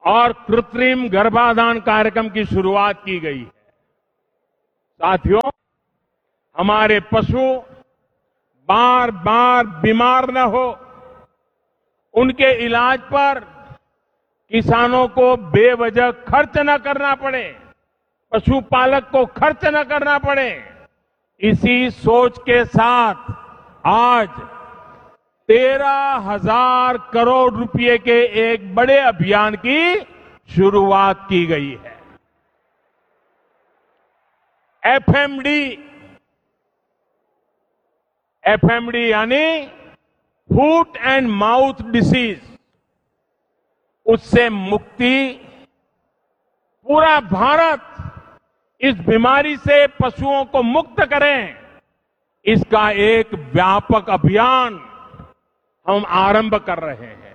और कृत्रिम गर्भाधान कार्यक्रम की शुरुआत की गई है। साथियों, हमारे पशु बार बार बीमार न हो, उनके इलाज पर किसानों को बेवजह खर्च न करना पड़े, पशुपालक को खर्च न करना पड़े, इसी सोच के साथ आज 13,000 करोड़ रुपए के एक बड़े अभियान की शुरुआत की गई है। एफएमडी यानी फूट एंड माउथ डिसीज, उससे मुक्ति। पूरा भारत इस बीमारी से पशुओं को मुक्त करें, इसका एक व्यापक अभियान हम आरंभ कर रहे हैं।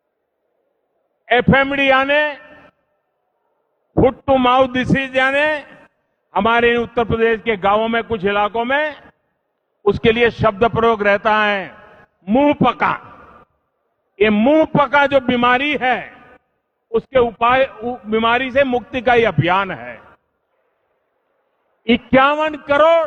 एफएमडी यानी फुट टू माउथ डिसीज, यानी हमारे उत्तर प्रदेश के गांवों में कुछ इलाकों में उसके लिए शब्द प्रयोग रहता है मुंह पका। ये मुंह पका जो बीमारी है, उसके उपाय, बीमारी से मुक्ति का ये अभियान है। 51 करोड़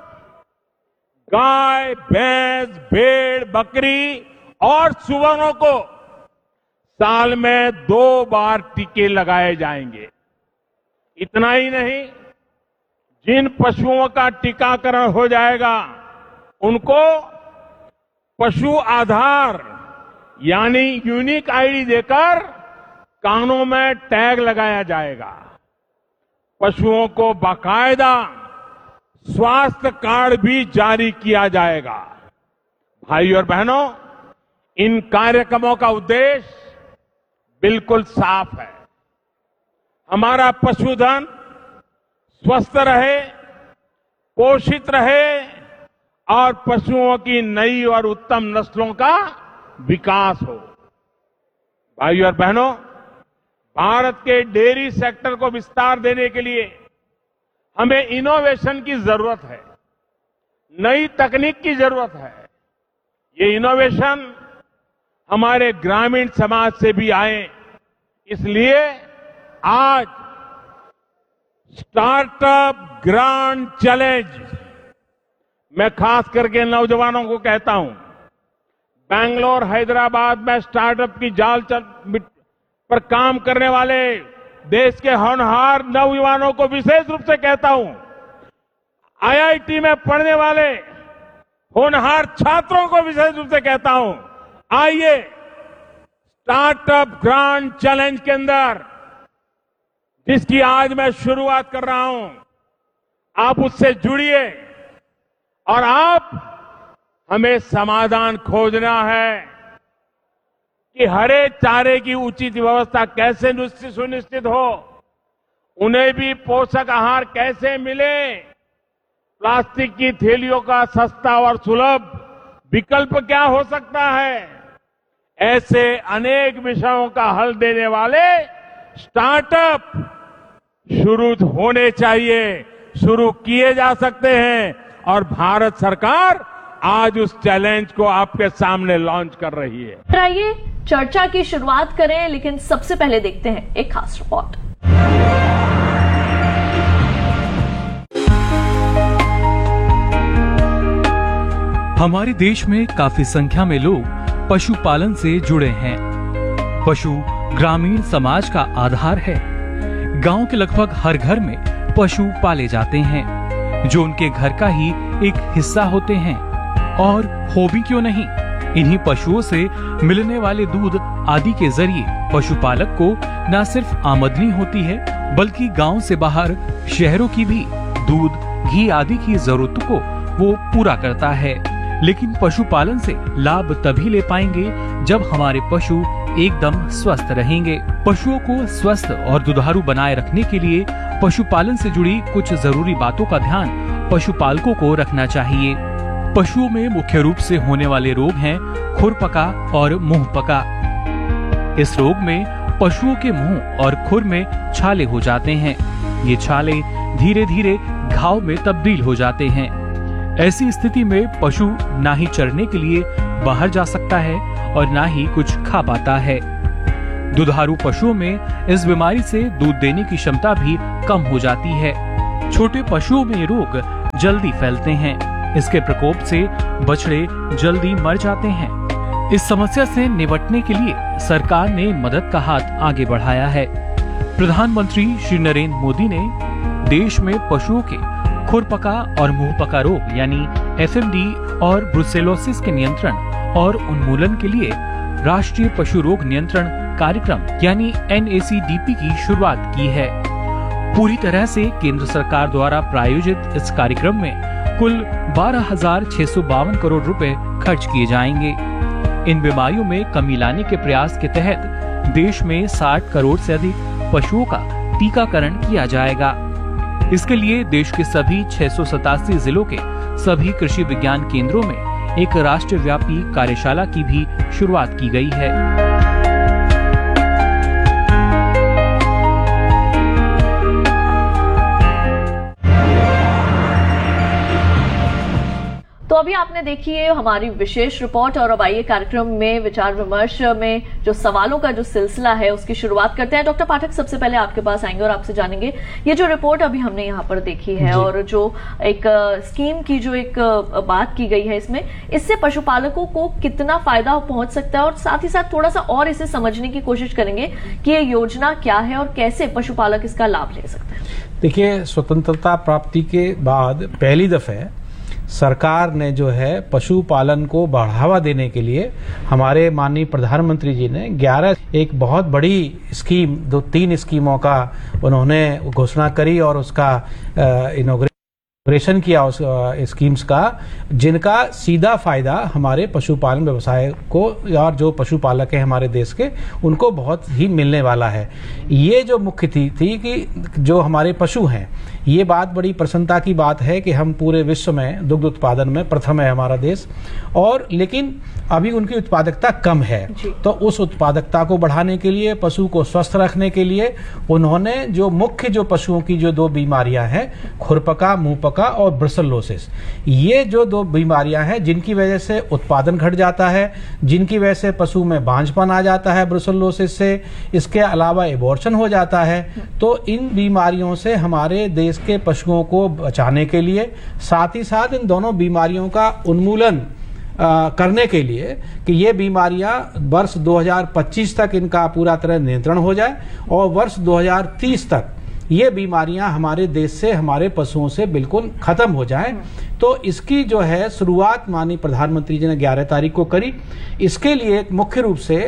गाय, भैंस, भेड़, बकरी और सुअरों को साल में 2 बार टीके लगाए जाएंगे। इतना ही नहीं, जिन पशुओं का टीकाकरण हो जाएगा उनको पशु आधार यानी यूनिक आईडी देकर कानों में टैग लगाया जाएगा। पशुओं को बाकायदा स्वास्थ्य कार्ड भी जारी किया जाएगा। भाई और बहनों, इन कार्यक्रमों का उद्देश्य बिल्कुल साफ है। हमारा पशुधन स्वस्थ रहे, पोषित रहे और पशुओं की नई और उत्तम नस्लों का विकास हो। भाइयों और बहनों, भारत के डेयरी सेक्टर को विस्तार देने के लिए हमें इनोवेशन की जरूरत है, नई तकनीक की जरूरत है। ये इनोवेशन हमारे ग्रामीण समाज से भी आए, इसलिए आज स्टार्टअप ग्रांड चैलेंज मैं खास करके नौजवानों को कहता हूं, बेंगलोर, हैदराबाद में स्टार्टअप की जाल पर काम करने वाले देश के होनहार नौजवानों को विशेष रूप से कहता हूं, आईआईटी में पढ़ने वाले होनहार छात्रों को विशेष रूप से कहता हूं, आइए स्टार्टअप ग्रांड चैलेंज के अंदर, जिसकी आज मैं शुरुआत कर रहा हूं, आप उससे जुड़िए और आप हमें समाधान खोजना है कि हरे चारे की उचित व्यवस्था कैसे सुनिश्चित हो, उन्हें भी पोषक आहार कैसे मिले, प्लास्टिक की थैलियों का सस्ता और सुलभ विकल्प क्या हो सकता है। ऐसे अनेक विषयों का हल देने वाले स्टार्टअप शुरू होने चाहिए, शुरू किए जा सकते हैं और भारत सरकार आज उस चैलेंज को आपके सामने लॉन्च कर रही है। आइए चर्चा की शुरुआत करें, लेकिन सबसे पहले देखते हैं एक खास रिपोर्ट। हमारे देश में काफी संख्या में लोग पशुपालन से जुड़े हैं। पशु ग्रामीण समाज का आधार है। गांव के लगभग हर घर में पशु पाले जाते हैं, जो उनके घर का ही एक हिस्सा होते हैं। और हो भी क्यों नहीं, इन्हीं पशुओं से मिलने वाले दूध आदि के जरिए पशुपालक को न सिर्फ आमदनी होती है, बल्कि गांव से बाहर शहरों की भी दूध, घी आदि की जरूरतों को वो पूरा करता है। लेकिन पशुपालन से लाभ तभी ले पाएंगे जब हमारे पशु एकदम स्वस्थ रहेंगे। पशुओं को स्वस्थ और दुधारू बनाए रखने के लिए पशुपालन से जुड़ी कुछ जरूरी बातों का ध्यान पशुपालकों को रखना चाहिए। पशुओं में मुख्य रूप से होने वाले रोग हैं खुरपका और मुंहपका। इस रोग में पशुओं के मुंह और खुर में छाले हो जाते हैं। ये छाले धीरे धीरे घाव में तब्दील हो जाते हैं। ऐसी स्थिति में पशु ना ही चरने के लिए बाहर जा सकता है और ना ही कुछ खा पाता है। दुधारू पशुओं में इस बीमारी से दूध देने की क्षमता भी कम हो जाती है। छोटे पशुओं में रोग जल्दी फैलते हैं। इसके प्रकोप से बछड़े जल्दी मर जाते हैं। इस समस्या से निपटने के लिए सरकार ने मदद का हाथ आगे बढ़ाया है। प्रधानमंत्री श्री नरेंद्र मोदी ने देश में पशुओं के खुरपका और मुंहपका रोग यानी एफएमडी और ब्रुसेलोसिस के नियंत्रण और उन्मूलन के लिए राष्ट्रीय पशु रोग नियंत्रण कार्यक्रम यानी NACDP की शुरुआत की है। पूरी तरह से केंद्र सरकार द्वारा प्रायोजित इस कार्यक्रम में कुल 12,652 करोड़ रुपए खर्च किए जाएंगे। इन बीमारियों में कमी लाने के प्रयास के तहत देश में 60 करोड़ से अधिक पशुओं का टीकाकरण किया जाएगा। इसके लिए देश के सभी 687 जिलों के सभी कृषि विज्ञान केंद्रों में एक राष्ट्रव्यापी कार्यशाला की भी शुरुआत की गई है। तो अभी आपने देखी है हमारी विशेष रिपोर्ट और अब आइए कार्यक्रम में विचार विमर्श में जो सवालों का जो सिलसिला है उसकी शुरुआत करते हैं। डॉक्टर पाठक, सबसे पहले आपके पास आएंगे और आपसे जानेंगे ये जो रिपोर्ट अभी हमने यहाँ पर देखी है और जो एक स्कीम की जो एक बात की गई है इससे पशुपालकों को कितना फायदा पहुंच सकता है और साथ ही साथ थोड़ा सा और इसे समझने की कोशिश करेंगे कि ये योजना क्या है और कैसे पशुपालक इसका लाभ ले सकते हैं। देखिए, स्वतंत्रता प्राप्ति के बाद पहली दफे सरकार ने जो है पशुपालन को बढ़ावा देने के लिए हमारे माननीय प्रधानमंत्री जी ने 11 एक बहुत बड़ी स्कीम 3 स्कीमों का उन्होंने घोषणा करी और उसका इनॉग्रेशन किया उस स्कीम्स का, जिनका सीधा फायदा हमारे पशुपालन व्यवसाय को और जो पशुपालक हैं हमारे देश के उनको बहुत ही मिलने वाला है। ये जो मुख्य थी कि जो हमारे पशु हैं, ये बात बड़ी प्रसन्नता की बात है कि हम पूरे विश्व में दुग्ध उत्पादन में प्रथम है हमारा देश, और लेकिन अभी उनकी उत्पादकता कम है। तो उस उत्पादकता को बढ़ाने के लिए, पशु को स्वस्थ रखने के लिए उन्होंने जो मुख्य जो पशुओं की जो 2 बीमारियां हैं, खुरपका, मुंहपका और ब्रुसेलोसिस, ये जो 2 बीमारियां हैं जिनकी वजह से उत्पादन घट जाता है, जिनकी वजह से पशु में बांझपन आ जाता है ब्रुसेलोसिस से, इसके अलावा एबॉर्शन हो जाता है। तो इन बीमारियों से हमारे देश के पशुओं को बचाने के लिए, साथ ही साथ इन दोनों बीमारियों का उन्मूलन करने के लिए कि ये बीमारियां वर्ष 2025 तक इनका पूरा तरह नियंत्रण हो जाए और वर्ष 2030 तक ये बीमारियां हमारे देश से, हमारे पशुओं से बिल्कुल खत्म हो जाएं। तो इसकी जो है शुरुआत माननीय प्रधानमंत्री जी ने 11 तारीख को करी। इसके लिए मुख्य रूप से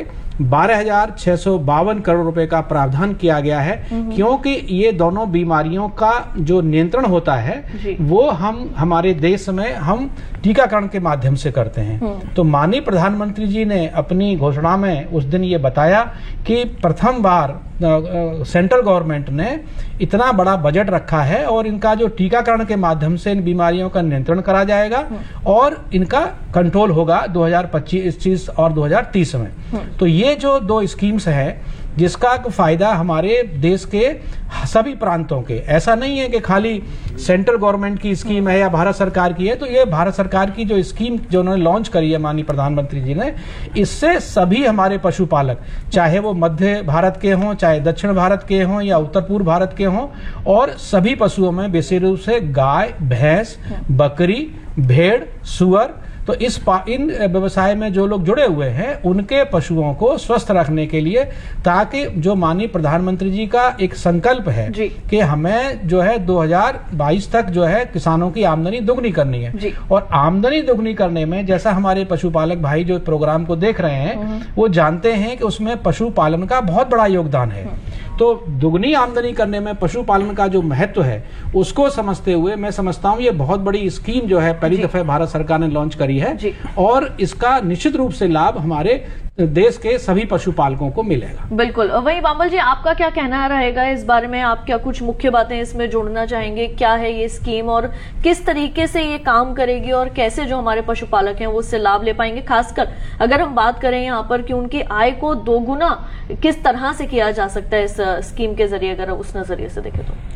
12,652 करोड़ रुपए का प्रावधान किया गया है, क्योंकि ये दोनों बीमारियों का जो नियंत्रण होता है वो हम हमारे देश में हम टीकाकरण के माध्यम से करते हैं। तो माननीय प्रधानमंत्री जी ने अपनी घोषणा में उस दिन ये बताया कि प्रथम बार सेंट्रल गवर्नमेंट ने इतना बड़ा बजट रखा है और इनका जो टीकाकरण के माध्यम से इन बीमारियों का नियंत्रण करा जाएगा और इनका कंट्रोल होगा 2025 और 2030 में। तो ये जो 2 स्कीम्स है जिसका फायदा हमारे देश के सभी प्रांतों के, ऐसा नहीं है कि खाली सेंट्रल गवर्नमेंट की स्कीम है या भारत सरकार की है। तो ये भारत सरकार की जो स्कीम जो उन्होंने लॉन्च करी है माननीय प्रधानमंत्री जी ने, इससे सभी हमारे पशुपालक, चाहे वो मध्य भारत के हों, चाहे दक्षिण भारत के हों या उत्तर पूर्व भारत के हों, और सभी पशुओं में विशेष रूप से गाय, भैंस, बकरी, भेड़, सुअर, तो इन व्यवसाय में जो लोग जुड़े हुए हैं उनके पशुओं को स्वस्थ रखने के लिए, ताकि जो माननीय प्रधानमंत्री जी का एक संकल्प है कि हमें जो है 2022 तक जो है किसानों की आमदनी दुगनी करनी है, और आमदनी दुगनी करने में जैसा हमारे पशुपालक भाई जो प्रोग्राम को देख रहे हैं वो जानते हैं कि उसमें पशुपालन का बहुत बड़ा योगदान है। तो दुगनी आमदनी करने में पशुपालन का जो महत्व है उसको समझते हुए मैं समझता हूँ ये बहुत बड़ी स्कीम जो है पहली दफे भारत सरकार ने लॉन्च करी है, और इसका निश्चित रूप से लाभ हमारे देश के सभी पशुपालकों को मिलेगा। बिल्कुल। वही बामल जी, आपका क्या कहना रहेगा इस बारे में? आप क्या कुछ मुख्य बातें इसमें जोड़ना चाहेंगे? क्या है ये स्कीम और किस तरीके से ये काम करेगी और कैसे जो हमारे पशुपालक हैं वो उससे लाभ ले पाएंगे? खासकर अगर हम बात करें यहाँ पर कि उनकी आय को दोगुना किस तरह से किया जा सकता है इस स्कीम के जरिए, अगर उस नजरिए से देखें तो।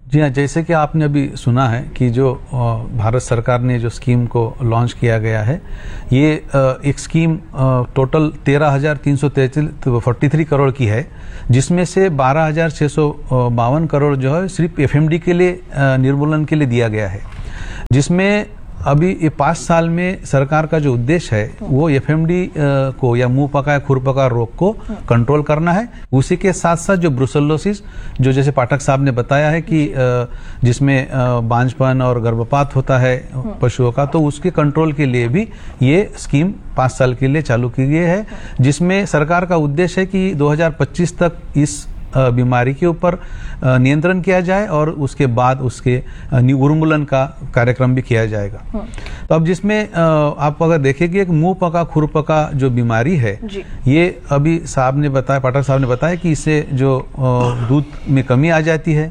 जी हाँ, जैसे कि आपने अभी सुना है कि जो भारत सरकार ने जो स्कीम को लॉन्च किया गया है, ये एक स्कीम टोटल 13,343 करोड़ की है, जिसमें से 12,652 करोड़ जो है सिर्फ एफएमडी के लिए निर्मूलन के लिए दिया गया है, जिसमें अभी ये 5 साल में सरकार का जो उद्देश्य है वो एफएमडी को या मुंह पका खुर पका रोग को कंट्रोल करना है। उसी के साथ साथ जो ब्रुसेलोसिस, जो जैसे पाठक साहब ने बताया है कि जिसमें बांझपन और गर्भपात होता है पशुओं का, तो उसके कंट्रोल के लिए भी ये स्कीम 5 साल के लिए चालू की गई है, जिसमें सरकार का उद्देश्य है कि 2025 तक इस बीमारी के ऊपर नियंत्रण किया जाए और उसके बाद उसके उन्मूलन का कार्यक्रम भी किया जाएगा। तो अब जिसमें आप अगर देखेंगे एक मुंह पका खुर पका जो बीमारी है, ये अभी साहब ने बताया, पाठक साहब ने बताया कि इससे जो दूध में कमी आ जाती है,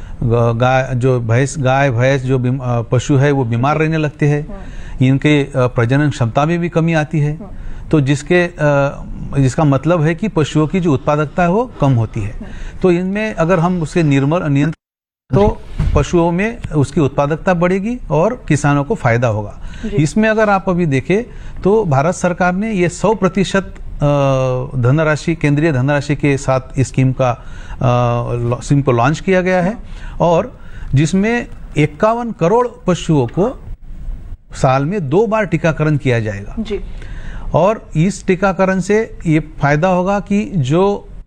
गाय भैंस जो पशु है वो बीमार रहने लगते हैं, इनके प्रजनन क्षमता में भी कमी आती है, तो जिसका मतलब है कि पशुओं की जो उत्पादकता है वो कम होती है। तो इनमें अगर हम उसके नियंत्रण तो पशुओं में उसकी उत्पादकता बढ़ेगी और किसानों को फायदा होगा। इसमें अगर आप अभी देखें तो भारत सरकार ने ये 100% धनराशि, केंद्रीय धनराशि के साथ इस स्कीम को लॉन्च किया गया है, और जिसमें 51 करोड़ पशुओं को साल में 2 बार टीकाकरण किया जाएगा जी। और इस टीकाकरण से ये फायदा होगा कि जो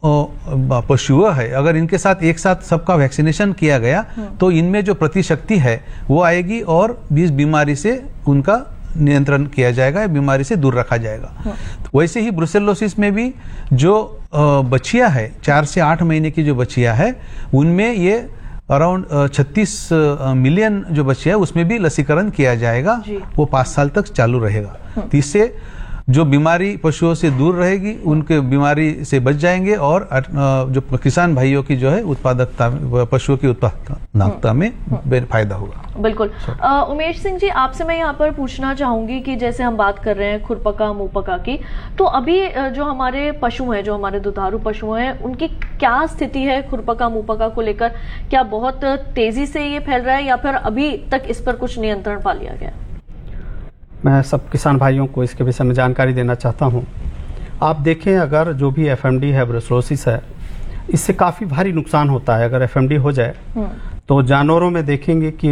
पशु है, अगर इनके साथ एक साथ सबका वैक्सीनेशन किया गया तो इनमें जो प्रतिशक्ति है वो आएगी और इस बीमारी से उनका नियंत्रण किया जाएगा, बीमारी से दूर रखा जाएगा। वैसे ही ब्रुसेलोसिस में भी जो बच्चियां है, 4 से 8 महीने की जो बच्चियां है, उनमें ये अराउंड 36 मिलियन जो बच्चियां है उसमें भी लसीकरण किया जाएगा, वो 5 साल तक चालू रहेगा। तो इससे जो बीमारी पशुओं से दूर रहेगी, उनके बीमारी से बच जाएंगे और जो किसान भाइयों की जो है उत्पादकता, पशुओं की उत्पादकता में फायदा होगा। बिल्कुल। उमेश सिंह जी, आपसे मैं यहाँ पर पूछना चाहूंगी कि जैसे हम बात कर रहे हैं खुरपका मुंहपका की, तो अभी जो हमारे पशु हैं, जो हमारे दुधारू पशु हैं, उनकी क्या स्थिति है खुरपका मुंहपका को लेकर? क्या बहुत तेजी से ये फैल रहा है या फिर अभी तक इस पर कुछ नियंत्रण पा लिया गया? मैं सब किसान भाइयों को इसके विषय में जानकारी देना चाहता हूं। आप देखें, अगर जो भी एफएमडी है, ब्रुसेलोसिस है, इससे काफ़ी भारी नुकसान होता है। अगर एफएमडी हो जाए तो जानवरों में देखेंगे कि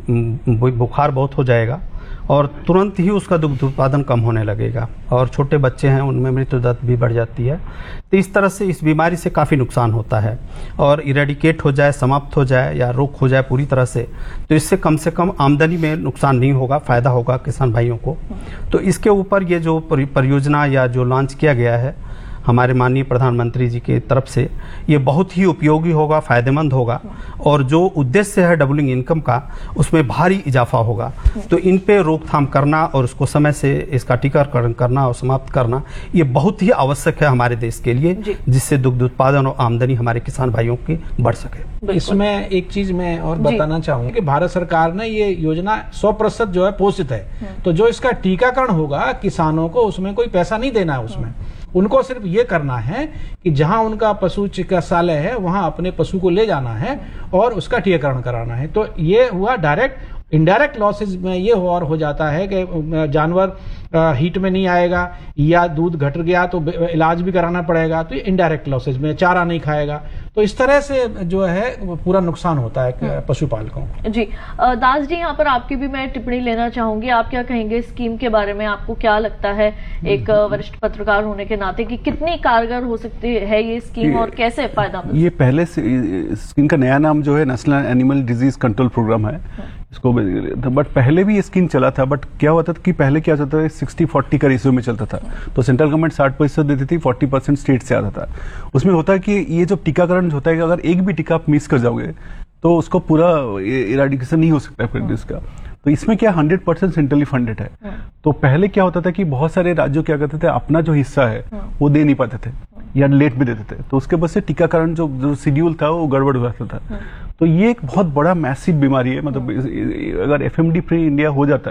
बुखार बहुत हो जाएगा और तुरंत ही उसका दुग्ध उत्पादन कम होने लगेगा, और छोटे बच्चे हैं उनमें मृत्यु दर भी बढ़ जाती है। तो इस तरह से इस बीमारी से काफ़ी नुकसान होता है, और इरेडिकेट हो जाए, समाप्त हो जाए या रोक हो जाए पूरी तरह से इससे कम आमदनी में नुकसान नहीं होगा, फायदा होगा किसान भाइयों को। तो इसके ऊपर ये जो परियोजना या जो लॉन्च किया गया है हमारे माननीय प्रधानमंत्री जी की तरफ से, ये बहुत ही उपयोगी होगा, फायदेमंद होगा, और जो उद्देश्य है डबलिंग इनकम का, उसमें भारी इजाफा होगा। तो इन पे रोकथाम करना और उसको समय से इसका टीकाकरण करना और समाप्त करना, ये बहुत ही आवश्यक है हमारे देश के लिए, जिससे दुग्ध उत्पादन और आमदनी हमारे किसान भाइयों की बढ़ सके। इसमें एक चीज मैं और बताना चाहूंगा कि भारत सरकार ने ये योजना 100% जो है पोषित है, तो जो इसका टीकाकरण होगा किसानों को उसमें कोई पैसा नहीं देना है, उसमें उनको सिर्फ ये करना है कि जहां उनका पशु चिकित्सालय है वहां अपने पशु को ले जाना है और उसका टीकाकरण कराना है। तो ये हुआ डायरेक्ट। इनडायरेक्ट लॉसेज में ये हो जाता है कि जानवर हीट में नहीं आएगा या दूध घट गया तो इलाज भी कराना पड़ेगा, तो ये इनडायरेक्ट लॉसेज में चारा नहीं खाएगा, तो इस तरह से जो है पूरा नुकसान होता है पशुपालकों को। जी दास जी, यहाँ पर आपकी भी मैं टिप्पणी लेना चाहूंगी। आप क्या कहेंगे स्कीम के बारे में? आपको क्या लगता है एक वरिष्ठ पत्रकार होने के नाते कि कितनी कारगर हो सकती है ये स्कीम और कैसे फायदा? ये पहले से स्कीम का नया नाम जो है national animal disease control programme है इसको, बट पहले भी ये स्कीम चला था। बट क्या होता था कि पहले क्या होता था, 60-40 का रेशियो में चलता था। तो सेंट्रल गवर्नमेंट 60% देती थी, 40% स्टेट से आता था। उसमें होता है कि ये जो टीकाकरण होता है कि अगर एक भी टीका आप मिस कर जाओगे तो उसको पूरा इराडिकेशन नहीं हो सकता फिर इसका। तो इसमें क्या 100% सेंट्रली फंडेड है। तो पहले क्या होता था कि बहुत सारे राज्यों क्या करते थे, अपना जो हिस्सा है वो दे नहीं पाते थे या लेट भी देते थे, तो उसके वजह से टीकाकरण जो शेड्यूल था वो गड़बड़ हो जाता था। तो ये एक बहुत बड़ा मैसिव बीमारी है। मतलब अगर एफएमडी फ्री इंडिया हो जाता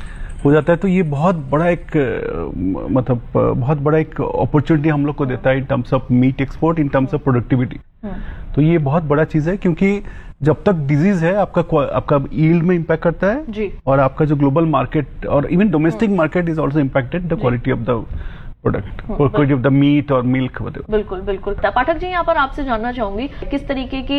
है तो ये बहुत बड़ा एक अपॉर्चुनिटी हम लोग को देता है in terms of meat export, in terms of productivity. तो ये बहुत बड़ा चीज है, क्योंकि जब तक डिजीज है आपका यील्ड में इम्पैक्ट करता है जी। और आपका जो ग्लोबल मार्केट और even domestic market is also impacted the quality of the product, quality of the meat और मिल्क। बिल्कुल बिल्कुल। पाठक जी, यहाँ पर आपसे जानना चाहूंगी किस तरीके की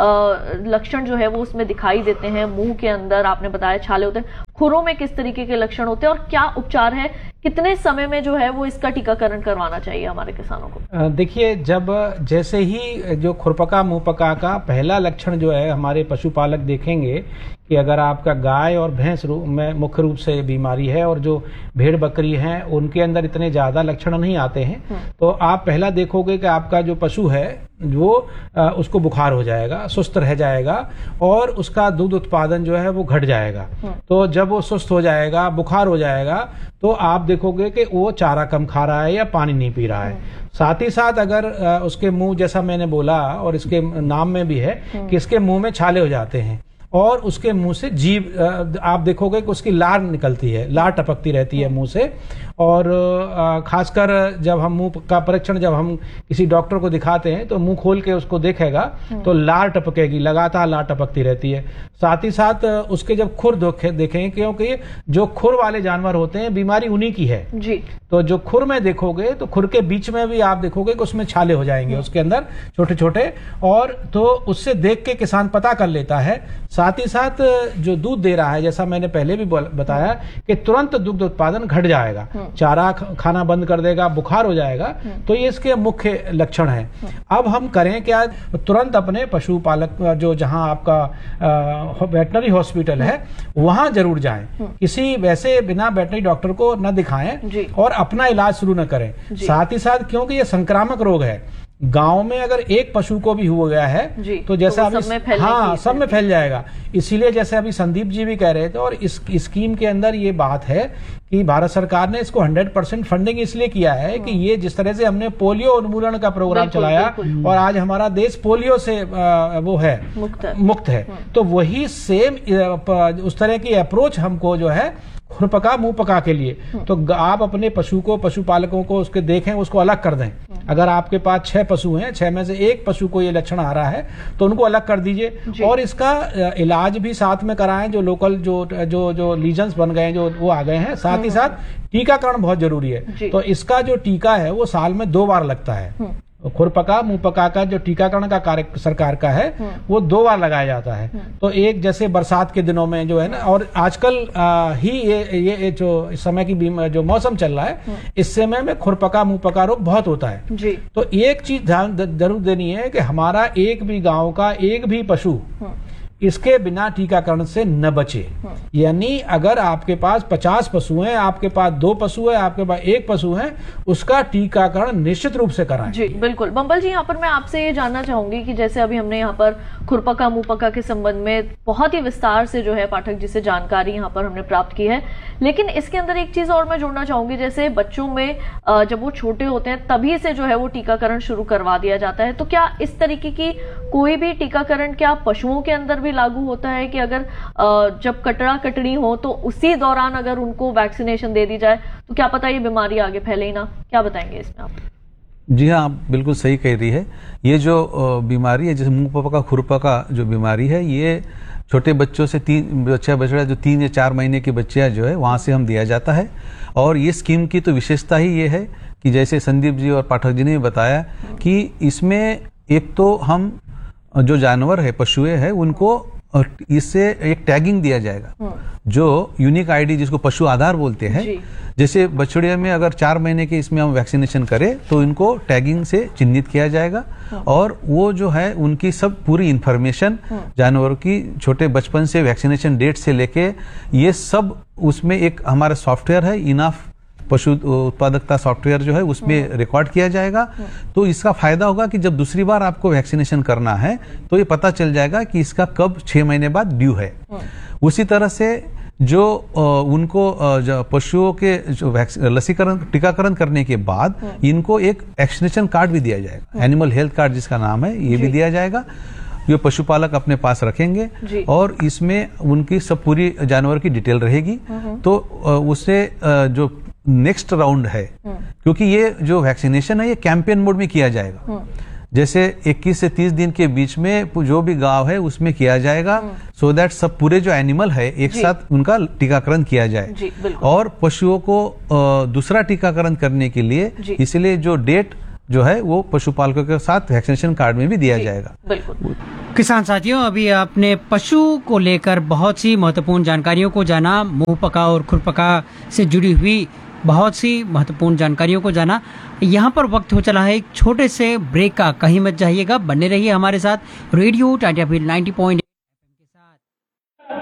लक्षण जो है वो उसमें दिखाई देते हैं? मुंह के अंदर आपने बताया छाले होते हैं, खुरों में किस तरीके के लक्षण होते हैं और क्या उपचार है? कितने समय में जो है वो इसका टीकाकरण करवाना चाहिए हमारे किसानों को? देखिए, जब जैसे ही जो खुरपका मुंहपका का पहला लक्षण जो है हमारे पशुपालक देखेंगे कि अगर आपका गाय और भैंस में मुख्य रूप से बीमारी है और जो भेड़ बकरी हैं उनके अंदर इतने ज्यादा लक्षण नहीं आते हैं, तो आप पहला देखोगे कि आपका जो पशु है वो उसको बुखार हो जाएगा, सुस्त रह जाएगा और उसका दूध उत्पादन जो है वो घट जाएगा। तो जब वो सुस्त हो जाएगा, बुखार हो जाएगा, तो आप देखोगे कि वो चारा कम खा रहा है या पानी नहीं पी रहा है। साथ ही साथ अगर उसके मुंह, जैसा मैंने बोला और इसके नाम में भी है कि इसके मुंह में छाले हो जाते हैं और उसके मुंह से जीभ, आप देखोगे कि उसकी लार निकलती है, लार टपकती रहती है मुंह से। और खासकर जब हम मुंह का परीक्षण जब हम किसी डॉक्टर को दिखाते हैं तो मुंह खोल के उसको देखेगा तो लार टपकेगी, लगातार लार टपकती रहती है। साथ ही साथ उसके जब खुर देखेंगे, क्योंकि जो खुर वाले जानवर होते हैं बीमारी उन्हीं की है जी। तो जो खुर में देखोगे तो खुर के बीच में भी आप देखोगे कि उसमें छाले हो जाएंगे उसके अंदर छोटे छोटे, और तो उससे देख के किसान पता कर लेता है। साथ ही साथ जो दूध दे रहा है, जैसा मैंने पहले भी बताया कि तुरंत दुग्ध उत्पादन घट जाएगा, चारा खाना बंद कर देगा, बुखार हो जाएगा। तो ये इसके मुख्य लक्षण हैं। अब हम करें क्या? तुरंत अपने पशुपालक जो जहां आपका वेटनरी हॉस्पिटल है वहां जरूर जाएं, किसी वैसे बिना वेटनरी डॉक्टर को न दिखाएं और अपना इलाज शुरू न करें। साथ ही साथ क्योंकि ये संक्रामक रोग है, गांव में अगर एक पशु को भी हो गया है तो जैसे अभी सब में फैल जाएगा। इसीलिए जैसे अभी संदीप जी भी कह रहे थे, और इस स्कीम के अंदर ये बात है कि भारत सरकार ने इसको 100% फंडिंग इसलिए किया है कि ये जिस तरह से हमने पोलियो उन्मूलन का प्रोग्राम चलाया और आज हमारा देश पोलियो से वो है मुक्त है, तो वही सेम उस तरह की अप्रोच हमको जो है खुरपका मुंहपका के लिए, तो आप अपने पशु को, पशुपालकों को उसके देखें, उसको अलग कर दें। अगर आपके पास 6 पशु हैं, 6 में से एक पशु को ये लक्षण आ रहा है तो उनको अलग कर दीजिए और इसका इलाज भी साथ में कराएं। जो लोकल जो लीजन्स बन गए जो वो आ गए हैं, साथ ही साथ टीकाकरण बहुत जरूरी है। तो इसका जो टीका है वो साल में 2 बार लगता है। खुरपका मुंहपका का जो टीकाकरण का कार्य सरकार का है वो 2 बार लगाया जाता है। तो एक जैसे बरसात के दिनों में जो है ना, और आजकल ही ये जो इस समय की जो मौसम चल रहा है इस समय में खुरपका मुंहपका रोग बहुत होता है जी। तो एक चीज ध्यान जरूर देनी है कि हमारा एक भी गांव का एक भी पशु इसके बिना टीकाकरण से न बचे। यानी अगर आपके पास 50 पशु हैं, आपके पास 2 पशु है, आपके पास 1 पशु है, उसका टीकाकरण निश्चित रूप से कराएं। जी बिल्कुल। बंबल जी, यहाँ पर मैं आपसे ये जानना चाहूंगी कि जैसे अभी हमने यहाँ पर खुरपका मुंहपका के संबंध में बहुत ही विस्तार से जो है पाठक जी से जानकारी यहाँ पर हमने प्राप्त की है, लेकिन इसके अंदर एक चीज और मैं जोड़ना चाहूंगी। जैसे बच्चों में जब वो छोटे होते हैं तभी से जो है वो टीकाकरण शुरू करवा दिया जाता है, तो क्या इस तरीके की कोई भी टीकाकरण क्या पशुओं के अंदर भी लागू होता है कि अगर जब कटड़ा कटड़ी हो तो उसी दौरान अगर उनको वैक्सीनेशन दे दी जाए तो क्या पता ये बीमारी आगे फैले ही ना? क्या बताएंगे इसमें आप? जी हाँ, आप बिल्कुल सही कह रही है। ये जो बीमारी है, जैसे मुंहपका खुरपका जो बीमारी है, ये छोटे बच्चों से बछड़ा जो 3 या 4 महीने के बच्चे जो है वहां से हम दिया जाता है। और ये स्कीम की तो विशेषता ही ये है कि जैसे संदीप जी और पाठक जी ने बताया कि इसमें एक तो हम जो जानवर है, पशुएं है, उनको इससे एक टैगिंग दिया जाएगा, जो यूनिक आईडी जिसको पशु आधार बोलते हैं। जैसे बछड़े में अगर 4 महीने के इसमें हम वैक्सीनेशन करें तो इनको टैगिंग से चिन्हित किया जाएगा और वो जो है उनकी सब पूरी इंफॉर्मेशन जानवरों की छोटे बचपन से वैक्सीनेशन डेट से लेके ये सब उसमें एक हमारा सॉफ्टवेयर है, इनाफ पशु उत्पादकता सॉफ्टवेयर जो है उसमें रिकॉर्ड किया जाएगा। तो इसका फायदा होगा कि जब दूसरी बार आपको वैक्सीनेशन करना है तो ये पता चल जाएगा कि इसका कब 6 महीने बाद ड्यू है। उसी तरह से जो उनको पशुओं के जो लसीकरण टीकाकरण करने के बाद इनको एक वैक्सीनेशन कार्ड भी दिया जाएगा, एनिमल हेल्थ कार्ड जिसका नाम है, ये भी दिया जाएगा, जो पशुपालक अपने पास रखेंगे और इसमें उनकी सब पूरी जानवर की डिटेल रहेगी। तो उससे जो नेक्स्ट राउंड है, क्योंकि ये जो वैक्सीनेशन है ये कैंपेन मोड में किया जाएगा। जैसे 21 से 30 दिन के बीच में जो भी गांव है उसमें किया जाएगा, सो दैट सब पूरे जो एनिमल है एक साथ उनका टीकाकरण किया जाए। और पशुओं को दूसरा टीकाकरण करने के लिए इसलिए जो डेट जो है वो पशुपालकों के साथ वैक्सीनेशन कार्ड में भी दिया जाएगा। बिल्कुल। किसान साथियों, अभी आपने पशु को लेकर बहुत सी महत्वपूर्ण जानकारियों को जाना, मुंह पका और खुरपका से जुड़ी हुई बहुत सी महत्वपूर्ण जानकारियों को जाना। यहाँ पर वक्त हो चला है एक छोटे से ब्रेक का, कहीं मत जाइएगा, बने रहिए हमारे साथ। रेडियो टाटा 90